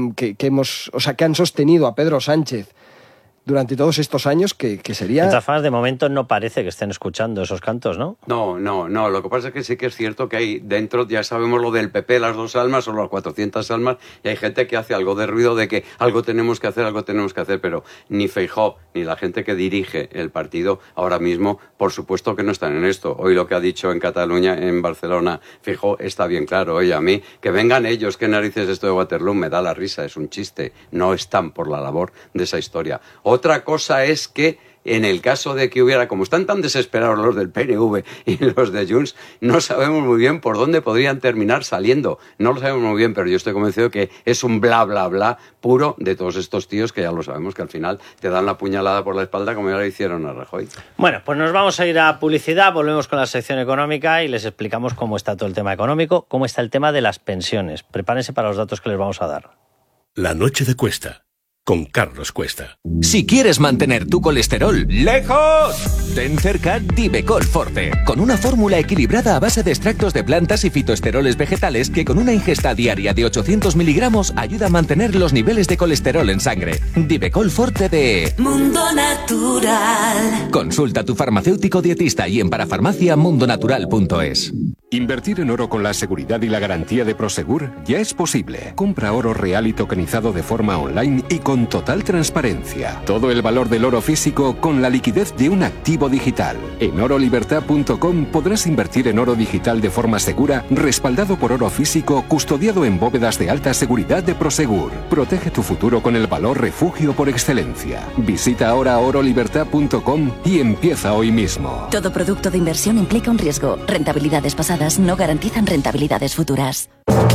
han sostenido a Pedro Sánchez durante todos estos años, que sería... De todas formas, de momento no parece que estén escuchando esos cantos, ¿no? No. Lo que pasa es que sí que es cierto que hay dentro, ya sabemos lo del PP, las 2 almas o las 400 almas, y hay gente que hace algo de ruido de que algo tenemos que hacer, pero ni Feijóo ni la gente que dirige el partido ahora mismo, por supuesto que no están en esto. Hoy lo que ha dicho en Cataluña, en Barcelona, Feijóo, está bien claro. Oye, a mí, que vengan ellos, qué narices esto de Waterloo, me da la risa, es un chiste. No están por la labor de esa historia. Otra cosa es que en el caso de que hubiera, como están tan desesperados los del PNV y los de Junts, no sabemos muy bien por dónde podrían terminar saliendo. No lo sabemos muy bien, pero yo estoy convencido que es un bla, bla, bla puro de todos estos tíos que ya lo sabemos, que al final te dan la puñalada por la espalda como ya le hicieron a Rajoy. Bueno, pues nos vamos a ir a publicidad, volvemos con la sección económica y les explicamos cómo está todo el tema económico, cómo está el tema de las pensiones. Prepárense para los datos que les vamos a dar. La noche de Cuesta, con Carlos Cuesta. Si quieres mantener tu colesterol lejos, ten cerca Divecol Forte, con una fórmula equilibrada a base de extractos de plantas y fitoesteroles vegetales que con una ingesta diaria de 800 miligramos ayuda a mantener los niveles de colesterol en sangre. Divecol Forte de Mundo Natural. Consulta a tu farmacéutico dietista y en parafarmacia mundonatural.es. Invertir en oro con la seguridad y la garantía de Prosegur ya es posible. Compra oro real y tokenizado de forma online y con total transparencia. Todo el valor del oro físico con la liquidez de un activo digital. En orolibertad.com podrás invertir en oro digital de forma segura, respaldado por oro físico, custodiado en bóvedas de alta seguridad de Prosegur. Protege tu futuro con el valor refugio por excelencia. Visita ahora orolibertad.com y empieza hoy mismo. Todo producto de inversión implica un riesgo. Rentabilidades pasadas no garantizan rentabilidades futuras.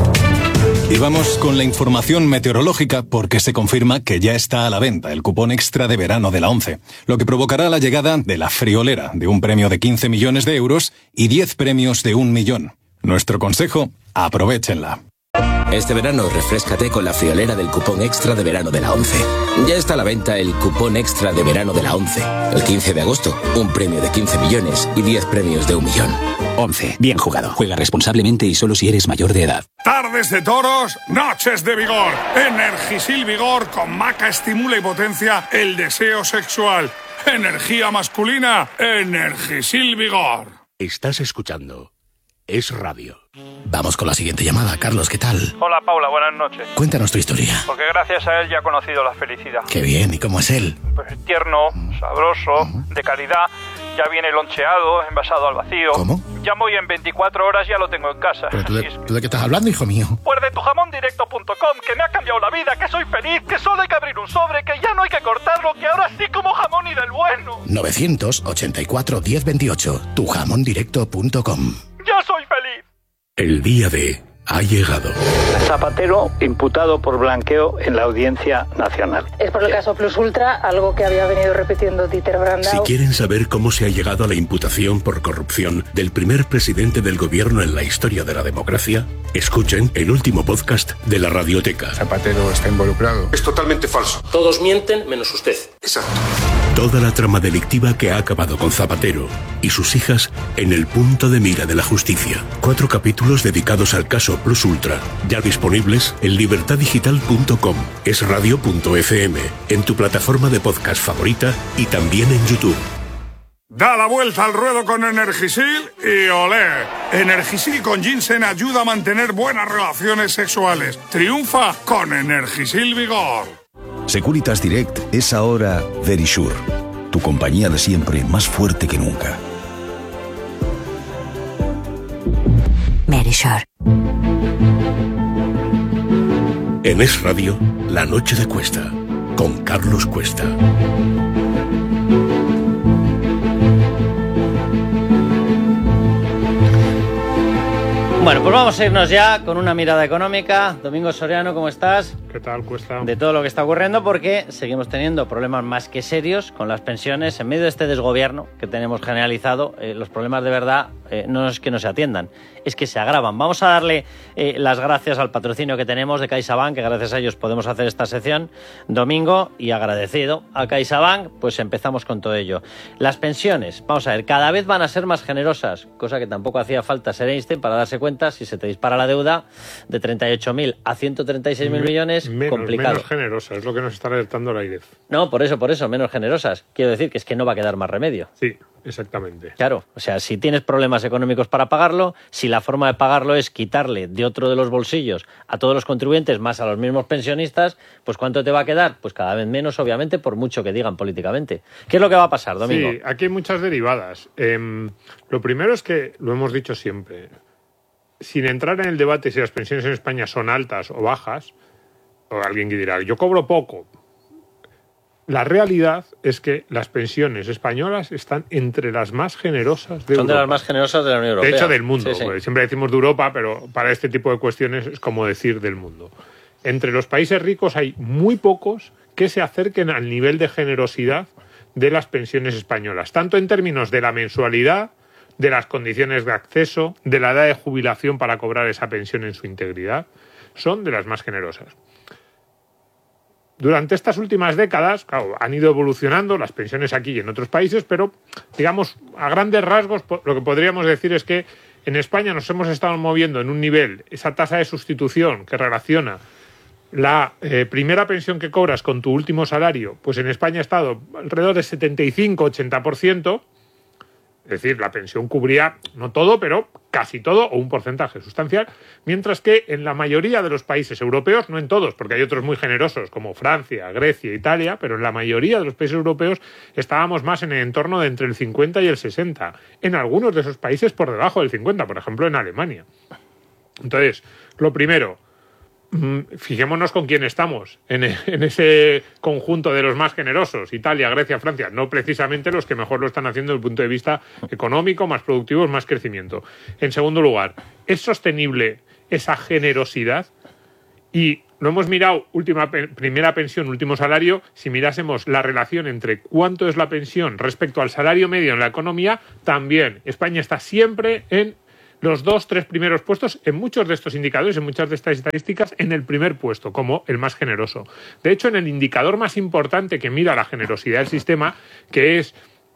Y vamos con la información meteorológica porque se confirma que ya está a la venta el cupón extra de verano de la ONCE, lo que provocará la llegada de la friolera de un premio de 15 millones de euros y 10 premios de 1 millón. Nuestro consejo, aprovéchenla. Este verano refréscate con la friolera del cupón extra de verano de la ONCE. Ya está a la venta el cupón extra de verano de la ONCE. El 15 de agosto, un premio de 15 millones y 10 premios de 1 millón. ONCE, bien jugado. Juega responsablemente y solo si eres mayor de edad. Tardes de toros, noches de vigor. Energisil Vigor con maca estimula y potencia el deseo sexual. Energía masculina, Energisil Vigor. Estás escuchando Es Radio. Vamos con la siguiente llamada. Carlos, ¿qué tal? Hola, Paula, buenas noches. Cuéntanos tu historia. Porque gracias a él ya he conocido la felicidad. Qué bien, ¿y cómo es él? Pues tierno, sabroso, de calidad. Ya viene loncheado, envasado al vacío. ¿Cómo? Ya voy en 24 horas, ya lo tengo en casa. ¿Pero tú de qué estás hablando, hijo mío? Pues de tujamondirecto.com, que me ha cambiado la vida, que soy feliz, que solo hay que abrir un sobre, que ya no hay que cortarlo, que ahora sí como jamón y del bueno. 984 1028, tujamondirecto.com. ¡Yo soy feliz! El día de ha llegado. Zapatero imputado por blanqueo en la Audiencia Nacional. Es por el caso Plus Ultra, algo que había venido repitiendo Dieter Brandau. Si quieren saber cómo se ha llegado a la imputación por corrupción del primer presidente del gobierno en la historia de la democracia, escuchen el último podcast de la Radioteca. Zapatero está involucrado. Es totalmente falso. Todos mienten menos usted. Exacto. Toda la trama delictiva que ha acabado con Zapatero y sus hijas en el punto de mira de la justicia. 4 capítulos dedicados al caso Plus Ultra, ya disponibles en libertadigital.com, esradio.fm, en tu plataforma de podcast favorita y también en YouTube. Da la vuelta al ruedo con Energisil y olé. Energisil con ginseng ayuda a mantener buenas relaciones sexuales. Triunfa con Energisil Vigor. Securitas Direct es ahora Verisure, tu compañía de siempre más fuerte que nunca. Verisure. En Es Radio, La Noche de Cuesta, con Carlos Cuesta. Bueno, pues vamos a irnos ya con una mirada económica. Domingo Soriano, ¿cómo estás? ¿Qué tal, Cuesta? De todo lo que está ocurriendo, porque seguimos teniendo problemas más que serios con las pensiones. En medio de este desgobierno que tenemos generalizado, los problemas de verdad no es que no se atiendan, es que se agravan. Vamos a darle las gracias al patrocinio que tenemos de CaixaBank, que gracias a ellos podemos hacer esta sección, Domingo, y agradecido a CaixaBank, pues empezamos con todo ello. Las pensiones, vamos a ver, cada vez van a ser más generosas, cosa que tampoco hacía falta ser Einstein para darse cuenta. Si se te dispara la deuda de 38.000 a 136.000 millones, complicado. Menos generosa, es lo que nos está alertando la AIREF. No, por eso, menos generosas. Quiero decir que es que no va a quedar más remedio. Sí, exactamente. Claro, o sea, si tienes problemas económicos para pagarlo, si la forma de pagarlo es quitarle de otro de los bolsillos a todos los contribuyentes más a los mismos pensionistas, pues ¿cuánto te va a quedar? Pues cada vez menos, obviamente, por mucho que digan políticamente. ¿Qué es lo que va a pasar, Domingo? Sí, aquí hay muchas derivadas. Lo primero es que, lo hemos dicho siempre, sin entrar en el debate si las pensiones en España son altas o bajas, o alguien que dirá, yo cobro poco. La realidad es que las pensiones españolas están entre las más generosas de Europa. Son de las más generosas de la Unión Europea. De hecho, del mundo. Sí, sí. Siempre decimos de Europa, pero para este tipo de cuestiones es como decir del mundo. Entre los países ricos hay muy pocos que se acerquen al nivel de generosidad de las pensiones españolas, tanto en términos de la mensualidad, de las condiciones de acceso, de la edad de jubilación para cobrar esa pensión en su integridad. Son de las más generosas. Durante estas últimas décadas, claro, han ido evolucionando las pensiones aquí y en otros países, pero, digamos, a grandes rasgos, lo que podríamos decir es que en España nos hemos estado moviendo en un nivel, esa tasa de sustitución que relaciona la primera pensión que cobras con tu último salario, pues en España ha estado alrededor de 75-80%, Es decir, la pensión cubría no todo, pero casi todo o un porcentaje sustancial, mientras que en la mayoría de los países europeos, no en todos, porque hay otros muy generosos como Francia, Grecia, Italia, pero en la mayoría de los países europeos estábamos más en el entorno de entre el 50 y el 60. En algunos de esos países por debajo del 50, por ejemplo en Alemania. Entonces, lo primero, fijémonos con quién estamos en ese conjunto de los más generosos, Italia, Grecia, Francia, no precisamente los que mejor lo están haciendo desde el punto de vista económico, más productivos, más crecimiento. En segundo lugar, ¿es sostenible esa generosidad? Y lo hemos mirado, primera pensión, último salario, si mirásemos la relación entre cuánto es la pensión respecto al salario medio en la economía, también España está siempre en los 2-3 primeros puestos en muchos de estos indicadores, en muchas de estas estadísticas, en el primer puesto, como el más generoso. De hecho, en el indicador más importante que mira la generosidad del sistema, que es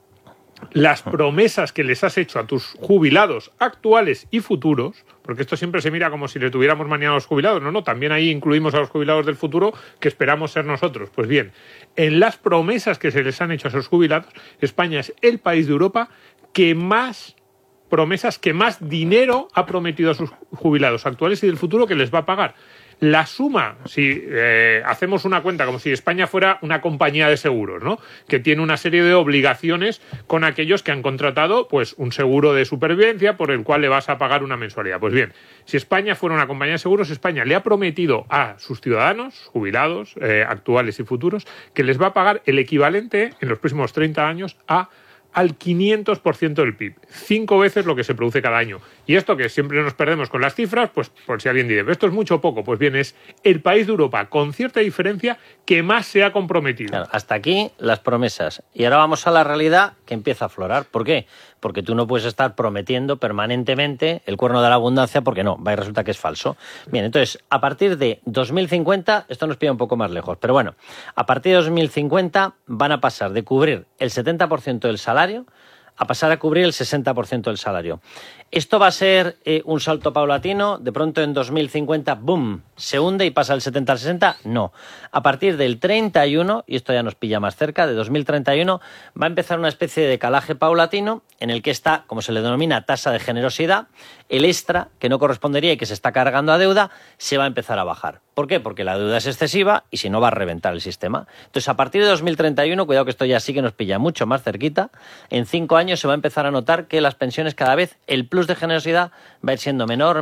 las promesas que les has hecho a tus jubilados actuales y futuros, porque esto siempre se mira como si le tuviéramos manía a los jubilados, no, también ahí incluimos a los jubilados del futuro que esperamos ser nosotros. Pues bien, en las promesas que se les han hecho a esos jubilados, España es el país de Europa que más promesas, que más dinero ha prometido a sus jubilados actuales y del futuro que les va a pagar. La suma, si hacemos una cuenta como si España fuera una compañía de seguros, ¿no?, que tiene una serie de obligaciones con aquellos que han contratado pues un seguro de supervivencia por el cual le vas a pagar una mensualidad. Pues bien, si España fuera una compañía de seguros, España le ha prometido a sus ciudadanos, jubilados, actuales y futuros, que les va a pagar el equivalente en los próximos 30 años al 500% del PIB, 5 veces lo que se produce cada año. Y esto que siempre nos perdemos con las cifras, pues por si alguien dice, ¿esto es mucho o poco? Pues bien, es el país de Europa, con cierta diferencia, que más se ha comprometido. Claro, hasta aquí las promesas. Y ahora vamos a la realidad que empieza a aflorar. ¿Por qué? Porque tú no puedes estar prometiendo permanentemente el cuerno de la abundancia, porque no, va y resulta que es falso. Bien, entonces, a partir de 2050, esto nos pilla un poco más lejos, pero bueno, a partir de 2050 van a pasar de cubrir el 70% del salario a pasar a cubrir el 60% del salario. ¿Esto va a ser un salto paulatino? ¿De pronto en 2050, boom, se hunde y pasa del 70 al 60? No. A partir del 31, y esto ya nos pilla más cerca, de 2031, va a empezar una especie de decalaje paulatino en el que está, como se le denomina, tasa de generosidad, el extra, que no correspondería y que se está cargando a deuda, se va a empezar a bajar. ¿Por qué? Porque la deuda es excesiva y si no va a reventar el sistema. Entonces, a partir de 2031, cuidado que esto ya sí que nos pilla mucho más cerquita, en 5 años se va a empezar a notar que las pensiones cada vez, el plus de generosidad va a ir siendo menor.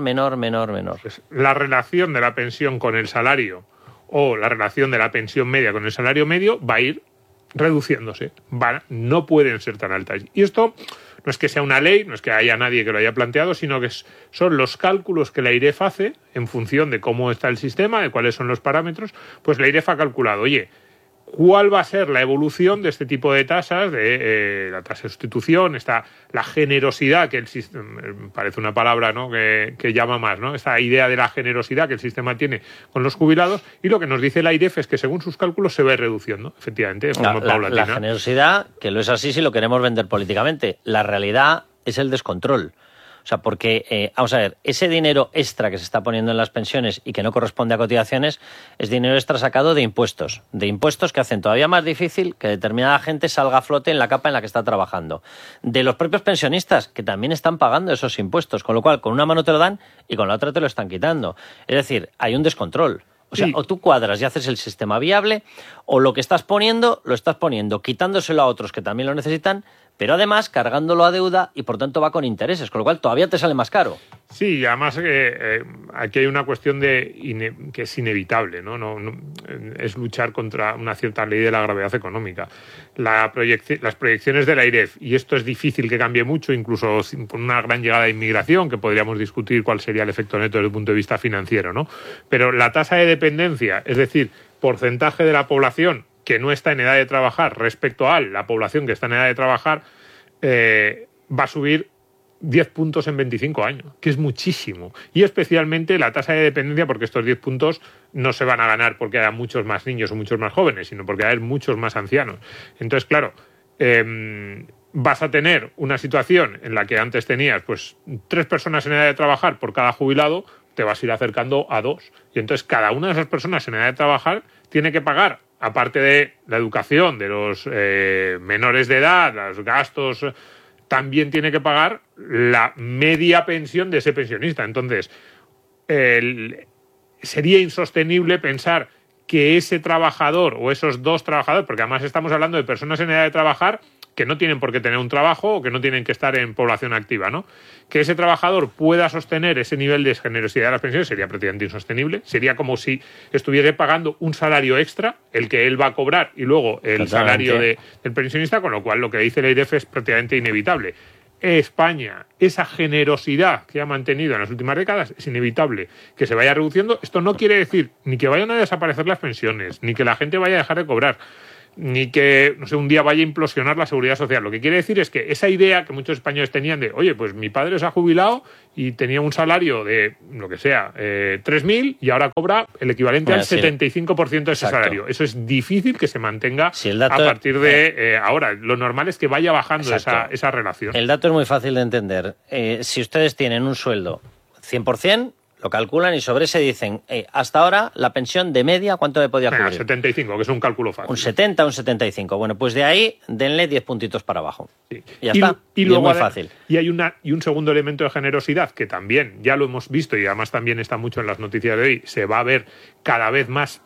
La relación de la pensión con el salario o la relación de la pensión media con el salario medio va a ir reduciéndose. No pueden ser tan altas. Y esto no es que sea una ley, no es que haya nadie que lo haya planteado, sino que son los cálculos que la IREF hace en función de cómo está el sistema, de cuáles son los parámetros. Pues la IREF ha calculado, oye, ¿cuál va a ser la evolución de este tipo de tasas, de la tasa de sustitución, la generosidad, que el sistema, parece una palabra, ¿no?, que llama más, ¿no?, esta idea de la generosidad que el sistema tiene con los jubilados? Y lo que nos dice la IREF es que según sus cálculos se va reduciendo, efectivamente, de forma paulatina. La generosidad, que lo es así si lo queremos vender políticamente. La realidad es el descontrol. O sea, porque, vamos a ver, ese dinero extra que se está poniendo en las pensiones y que no corresponde a cotizaciones es dinero extra sacado de impuestos que hacen todavía más difícil que determinada gente salga a flote en la capa en la que está trabajando. De los propios pensionistas, que también están pagando esos impuestos, con lo cual con una mano te lo dan y con la otra te lo están quitando. Es decir, hay un descontrol. O sea, o tú cuadras y haces el sistema viable, o lo que estás poniendo, lo estás poniendo quitándoselo a otros que también lo necesitan, pero además cargándolo a deuda y por tanto va con intereses, con lo cual todavía te sale más caro. Sí, y además aquí hay una cuestión que es inevitable, ¿no? Es luchar contra una cierta ley de la gravedad económica. Las proyecciones de la IREF, y esto es difícil que cambie mucho, incluso con una gran llegada de inmigración, que podríamos discutir cuál sería el efecto neto desde el punto de vista financiero, ¿no? Pero la tasa de dependencia, es decir, porcentaje de la población que no está en edad de trabajar respecto a la población que está en edad de trabajar, va a subir 10 puntos en 25 años, que es muchísimo. Y especialmente la tasa de dependencia, porque estos 10 puntos no se van a ganar porque haya muchos más niños o muchos más jóvenes, sino porque hay muchos más ancianos. Entonces, claro, vas a tener una situación en la que antes tenías pues 3 personas en edad de trabajar por cada jubilado, te vas a ir acercando a 2. Y entonces cada una de esas personas en edad de trabajar tiene que pagar, aparte de la educación de los menores de edad, los gastos también tiene que pagar la media pensión de ese pensionista. Entonces, sería insostenible pensar que ese trabajador o esos dos trabajadores, porque además estamos hablando de personas en edad de trabajar que no tienen por qué tener un trabajo o que no tienen que estar en población activa, ¿no? Que ese trabajador pueda sostener ese nivel de generosidad de las pensiones sería prácticamente insostenible. Sería como si estuviese pagando un salario extra, el que él va a cobrar, y luego el salario del pensionista, con lo cual lo que dice la IREF es prácticamente inevitable. España, esa generosidad que ha mantenido en las últimas décadas, es inevitable que se vaya reduciendo. Esto no quiere decir ni que vayan a desaparecer las pensiones, ni que la gente vaya a dejar de cobrar, ni que, no sé, un día vaya a implosionar la seguridad social. Lo que quiere decir es que esa idea que muchos españoles tenían de, oye, pues mi padre se ha jubilado y tenía un salario de, lo que sea, 3.000 y ahora cobra el equivalente al 75% de ese salario. Eso es difícil que se mantenga a partir de ahora. Lo normal es que vaya bajando esa relación. El dato es muy fácil de entender. Si ustedes tienen un sueldo 100%, lo calculan y sobre ese dicen, hasta ahora la pensión de media, ¿cuánto me podía cubrir? 75, que es un cálculo fácil. Un 70, un 75. Bueno, pues de ahí denle 10 puntitos para abajo. Sí. Y ya está. Y luego es muy fácil. Y hay un segundo elemento de generosidad que también ya lo hemos visto y además también está mucho en las noticias de hoy. Se va a ver cada vez más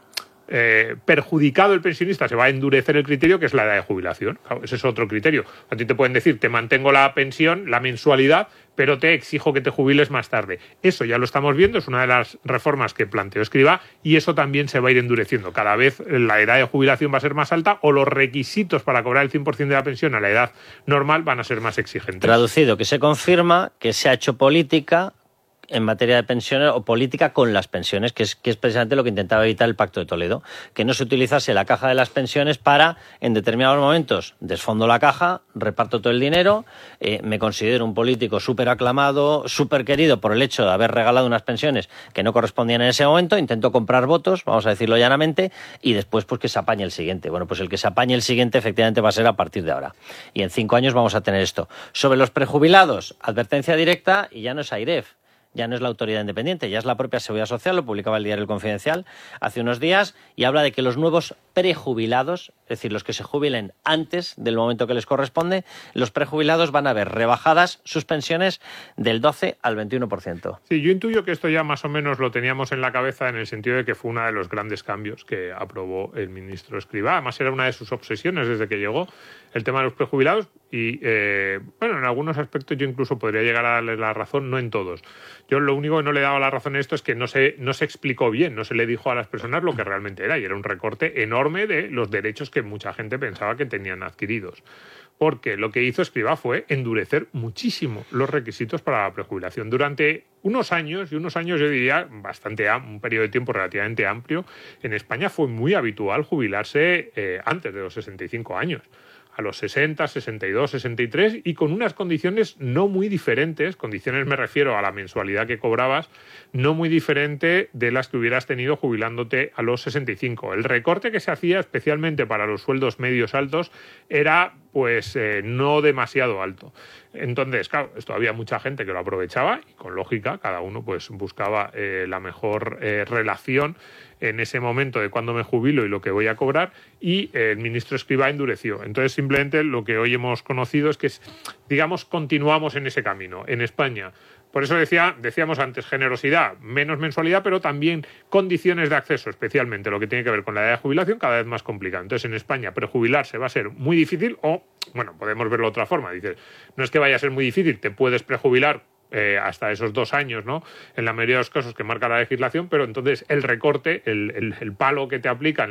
perjudicado el pensionista, se va a endurecer el criterio, que es la edad de jubilación. Claro, ese es otro criterio. A ti te pueden decir, te mantengo la pensión, la mensualidad, pero te exijo que te jubiles más tarde. Eso ya lo estamos viendo, es una de las reformas que planteó Escrivá, y eso también se va a ir endureciendo. Cada vez la edad de jubilación va a ser más alta, o los requisitos para cobrar el 100% de la pensión a la edad normal van a ser más exigentes. Traducido, que se confirma que se ha hecho política en materia de pensiones o política con las pensiones, que es precisamente lo que intentaba evitar el Pacto de Toledo, que no se utilizase la caja de las pensiones para, en determinados momentos, desfondo la caja, reparto todo el dinero, me considero un político súper aclamado, súper querido por el hecho de haber regalado unas pensiones que no correspondían en ese momento, intento comprar votos, vamos a decirlo llanamente, y después pues que se apañe el siguiente. Bueno, pues el que se apañe el siguiente efectivamente va a ser a partir de ahora. Y en 5 años vamos a tener esto. Sobre los prejubilados, advertencia directa, y ya no es AIREF. Ya no es la autoridad independiente, ya es la propia Seguridad Social, lo publicaba el diario El Confidencial hace unos días, y habla de que los nuevos prejubilados, es decir, los que se jubilen antes del momento que les corresponde, los prejubilados van a ver rebajadas sus pensiones del 12 al 21%. Sí, yo intuyo que esto ya más o menos lo teníamos en la cabeza, en el sentido de que fue uno de los grandes cambios que aprobó el ministro Escrivá. Además era una de sus obsesiones desde que llegó, el tema de los prejubilados, y bueno, en algunos aspectos yo incluso podría llegar a darle la razón, no en todos. Yo lo único que no le daba la razón en esto es que no se explicó bien, no se le dijo a las personas lo que realmente era, y era un recorte enorme de los derechos que mucha gente pensaba que tenían adquiridos. Porque lo que hizo Escrivá fue endurecer muchísimo los requisitos para la prejubilación. Durante unos años yo diría un periodo de tiempo relativamente amplio, en España fue muy habitual jubilarse antes de los 65 años. A los 60, 62, 63, y con unas condiciones no muy diferentes, condiciones me refiero a la mensualidad que cobrabas, no muy diferente de las que hubieras tenido jubilándote a los 65. El recorte que se hacía especialmente para los sueldos medios altos era pues no demasiado alto. Entonces, claro, esto había mucha gente que lo aprovechaba y con lógica cada uno pues buscaba la mejor relación en ese momento de cuándo me jubilo y lo que voy a cobrar, y el ministro Escrivá endureció. Entonces, simplemente lo que hoy hemos conocido es que, digamos, continuamos en ese camino. En España, por eso decíamos antes, generosidad, menos mensualidad, pero también condiciones de acceso, especialmente lo que tiene que ver con la edad de jubilación, cada vez más complicado. Entonces, en España, prejubilarse va a ser muy difícil, o, bueno, podemos verlo de otra forma. Dices, no es que vaya a ser muy difícil, te puedes prejubilar hasta esos 2 años, ¿no? En la mayoría de los casos que marca la legislación, pero entonces el recorte, el palo que te aplican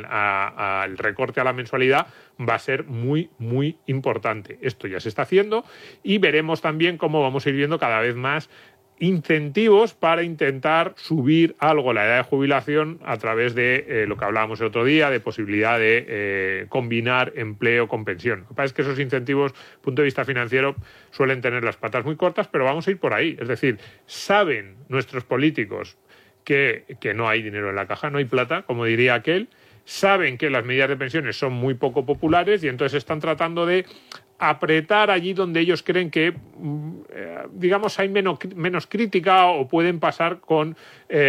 al recorte a la mensualidad va a ser muy, muy importante. Esto ya se está haciendo, y veremos también cómo vamos a ir viendo cada vez más incentivos para intentar subir algo la edad de jubilación a través de lo que hablábamos el otro día, de posibilidad de combinar empleo con pensión. Lo que pasa es que esos incentivos, desde el punto de vista financiero, suelen tener las patas muy cortas, pero vamos a ir por ahí. Es decir, saben nuestros políticos que no hay dinero en la caja, no hay plata, como diría aquel, saben que las medidas de pensiones son muy poco populares, y entonces están tratando de apretar allí donde ellos creen que, digamos, hay menos crítica o pueden pasar con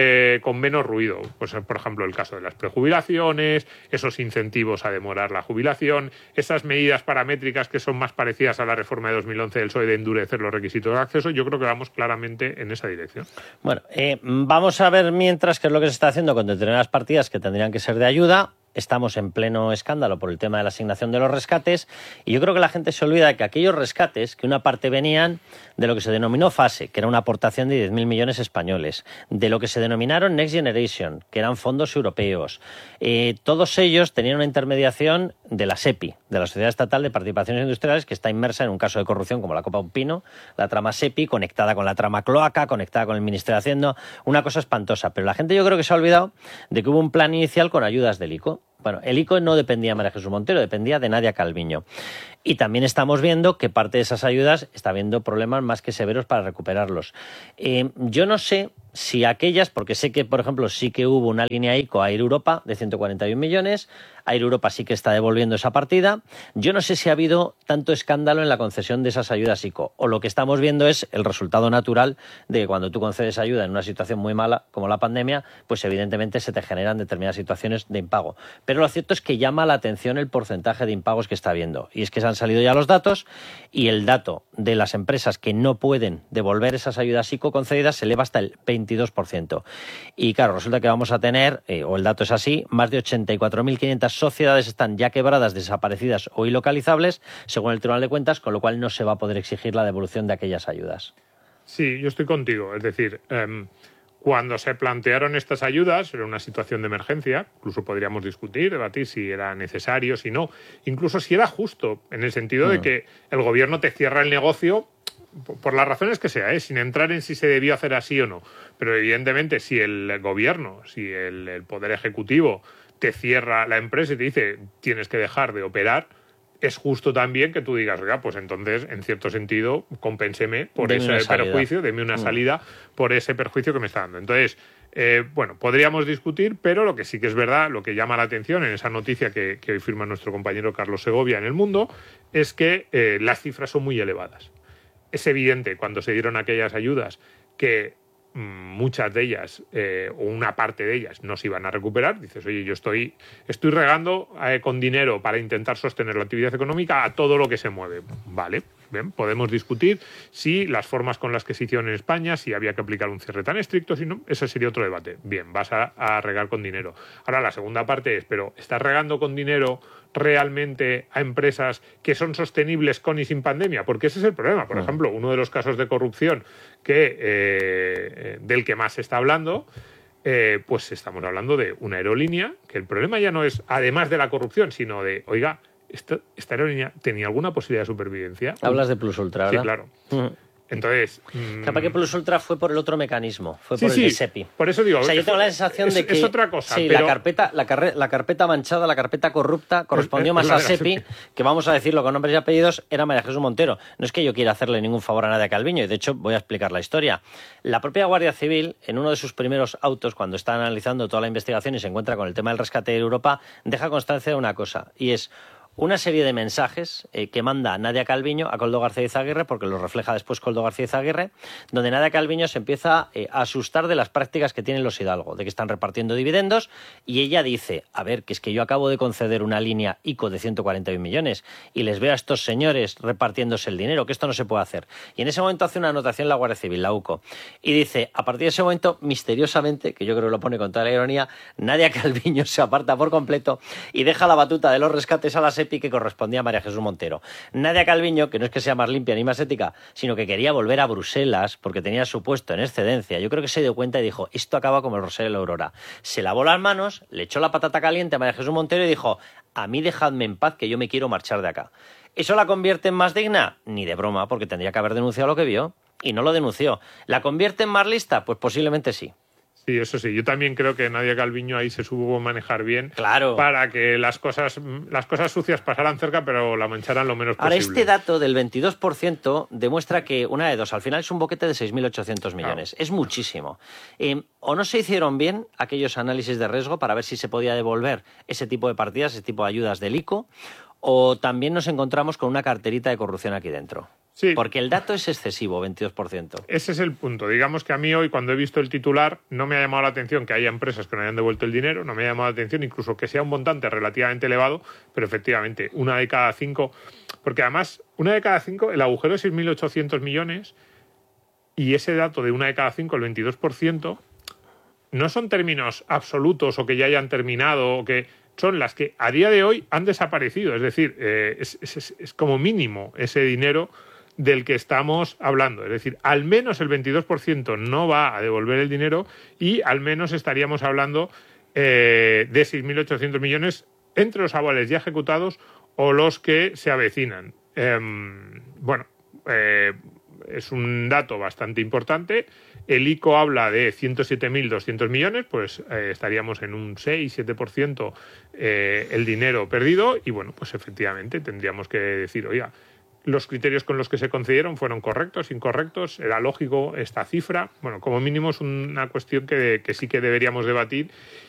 menos ruido. Pues, por ejemplo, el caso de las prejubilaciones, esos incentivos a demorar la jubilación, esas medidas paramétricas que son más parecidas a la reforma de 2011 del PSOE de endurecer los requisitos de acceso. Yo creo que vamos claramente en esa dirección. Bueno, vamos a ver mientras qué es lo que se está haciendo con determinadas partidas que tendrían que ser de ayuda. Estamos en pleno escándalo por el tema de la asignación de los rescates y yo creo que la gente se olvida de que aquellos rescates, que una parte venían de lo que se denominó FASE, que era una aportación de 10.000 millones españoles, de lo que se denominaron Next Generation, que eran fondos europeos, todos ellos tenían una intermediación de la SEPI, de la Sociedad Estatal de Participaciones Industriales, que está inmersa en un caso de corrupción como la Copa Un Pino, la trama SEPI, conectada con la trama Cloaca, conectada con el Ministerio de Hacienda, una cosa espantosa. Pero la gente yo creo que se ha olvidado de que hubo un plan inicial con ayudas del ICO. Bueno, el ICO no dependía de María Jesús Montero, dependía de Nadia Calviño. Y también estamos viendo que parte de esas ayudas está habiendo problemas más que severos para recuperarlos. Yo no sé si aquellas, porque sé que, por ejemplo, sí que hubo una línea ICO a Air Europa de 141 millones, Air Europa sí que está devolviendo esa partida. Yo no sé si ha habido tanto escándalo en la concesión de esas ayudas ICO, o lo que estamos viendo es el resultado natural de que cuando tú concedes ayuda en una situación muy mala, como la pandemia, pues evidentemente se te generan determinadas situaciones de impago. Pero lo cierto es que llama la atención el porcentaje de impagos que está habiendo, y es que se han salido ya los datos, y el dato de las empresas que no pueden devolver esas ayudas ICO concedidas se eleva hasta el 22%. Y claro, resulta que vamos a tener, o el dato es así, más de 84.500 sociedades están ya quebradas, desaparecidas o ilocalizables, según el Tribunal de Cuentas, con lo cual no se va a poder exigir la devolución de aquellas ayudas. Sí, yo estoy contigo. Es decir, cuando se plantearon estas ayudas, era una situación de emergencia, incluso podríamos discutir, debatir si era necesario, si no, incluso si era justo, en el sentido de que el gobierno te cierra el negocio por las razones que sea, sin entrar en si se debió hacer así o no. Pero evidentemente si el gobierno, si el Poder Ejecutivo te cierra la empresa y te dice tienes que dejar de operar, es justo también que tú digas, oiga, pues entonces, en cierto sentido, compénseme por ese perjuicio, deme una salida por ese perjuicio que me está dando. Entonces, bueno, podríamos discutir, pero lo que sí que es verdad, lo que llama la atención en esa noticia que hoy firma nuestro compañero Carlos Segovia en El Mundo, es que las cifras son muy elevadas. Es evidente, cuando se dieron aquellas ayudas, que muchas de ellas, o una parte de ellas, no se iban a recuperar. Dices, oye, yo estoy regando con dinero para intentar sostener la actividad económica a todo lo que se mueve. Vale, bien, podemos discutir si las formas con las que se hicieron en España, si había que aplicar un cierre tan estricto, si no, ese sería otro debate. Bien, vas a regar con dinero. Ahora, la segunda parte es, pero ¿estás regando con dinero realmente a empresas que son sostenibles con y sin pandemia? Porque ese es el problema. Por ejemplo, uno de los casos de corrupción del que más se está hablando, pues estamos hablando de una aerolínea, que el problema ya no es, además de la corrupción, sino de, oiga, ¿esta aerolínea tenía alguna posibilidad de supervivencia? Hablas de Plus Ultra, ¿verdad? Sí, claro. Entonces, capaz que Plus Ultra fue por el otro mecanismo, fue por el de SEPI. Por eso digo, o sea, yo tengo la sensación de que es otra cosa. Sí, pero la carpeta manchada, la carpeta corrupta, correspondió más a SEPI, que vamos a decirlo con nombres y apellidos, era María Jesús Montero. No es que yo quiera hacerle ningún favor a Nadia Calviño, y de hecho voy a explicar la historia. La propia Guardia Civil, en uno de sus primeros autos, cuando está analizando toda la investigación y se encuentra con el tema del rescate de Europa, deja constancia de una cosa, y es una serie de mensajes que manda Nadia Calviño a Koldo García Izaguirre, porque lo refleja después Koldo García Izaguirre, donde Nadia Calviño se empieza a asustar de las prácticas que tienen los Hidalgo, de que están repartiendo dividendos, y ella dice, a ver, que es que yo acabo de conceder una línea ICO de 141 millones y les veo a estos señores repartiéndose el dinero, que esto no se puede hacer. Y en ese momento hace una anotación la Guardia Civil, la UCO, y dice, a partir de ese momento, misteriosamente, que yo creo que lo pone con toda la ironía, Nadia Calviño se aparta por completo y deja la batuta de los rescates a la SEPI, que correspondía a María Jesús Montero. Nadia Calviño, que no es que sea más limpia ni más ética, sino que quería volver a Bruselas porque tenía su puesto en excedencia. Yo creo que se dio cuenta y dijo, esto acaba como el Rosario de la Aurora. Se lavó las manos, le echó la patata caliente a María Jesús Montero y dijo, a mí dejadme en paz que yo me quiero marchar de acá. ¿Eso la convierte en más digna? Ni de broma, porque tendría que haber denunciado lo que vio. Y no lo denunció. ¿La convierte en más lista? Pues posiblemente sí. Sí, eso sí. Yo también creo que Nadia Calviño ahí se supo manejar bien, claro, para que las cosas sucias pasaran cerca, pero la mancharan lo menos posible. Ahora, este dato del 22% demuestra que una de dos, al final es un boquete de 6.800 millones. Claro. Es muchísimo. O no se hicieron bien aquellos análisis de riesgo para ver si se podía devolver ese tipo de partidas, ese tipo de ayudas del ICO, o también nos encontramos con una carterita de corrupción aquí dentro? Sí. Porque el dato es excesivo, 22%. Ese es el punto. Digamos que a mí hoy, cuando he visto el titular, no me ha llamado la atención que haya empresas que no hayan devuelto el dinero, no me ha llamado la atención incluso que sea un montante relativamente elevado, pero efectivamente, 1 de cada 5... Porque además, 1 de cada 5, el agujero es 6.800 millones y ese dato de 1 de cada 5, el 22%, no son términos absolutos o que ya hayan terminado o que... son las que a día de hoy han desaparecido. Es decir, es como mínimo ese dinero del que estamos hablando. Es decir, al menos el 22% no va a devolver el dinero y al menos estaríamos hablando de 6.800 millones entre los avales ya ejecutados o los que se avecinan. Es un dato bastante importante. El ICO habla de 107.200 millones, pues estaríamos en un 6-7% el dinero perdido y bueno, pues efectivamente tendríamos que decir, oiga, los criterios con los que se concedieron fueron correctos, incorrectos, era lógico esta cifra. Bueno, como mínimo es una cuestión que sí que deberíamos debatir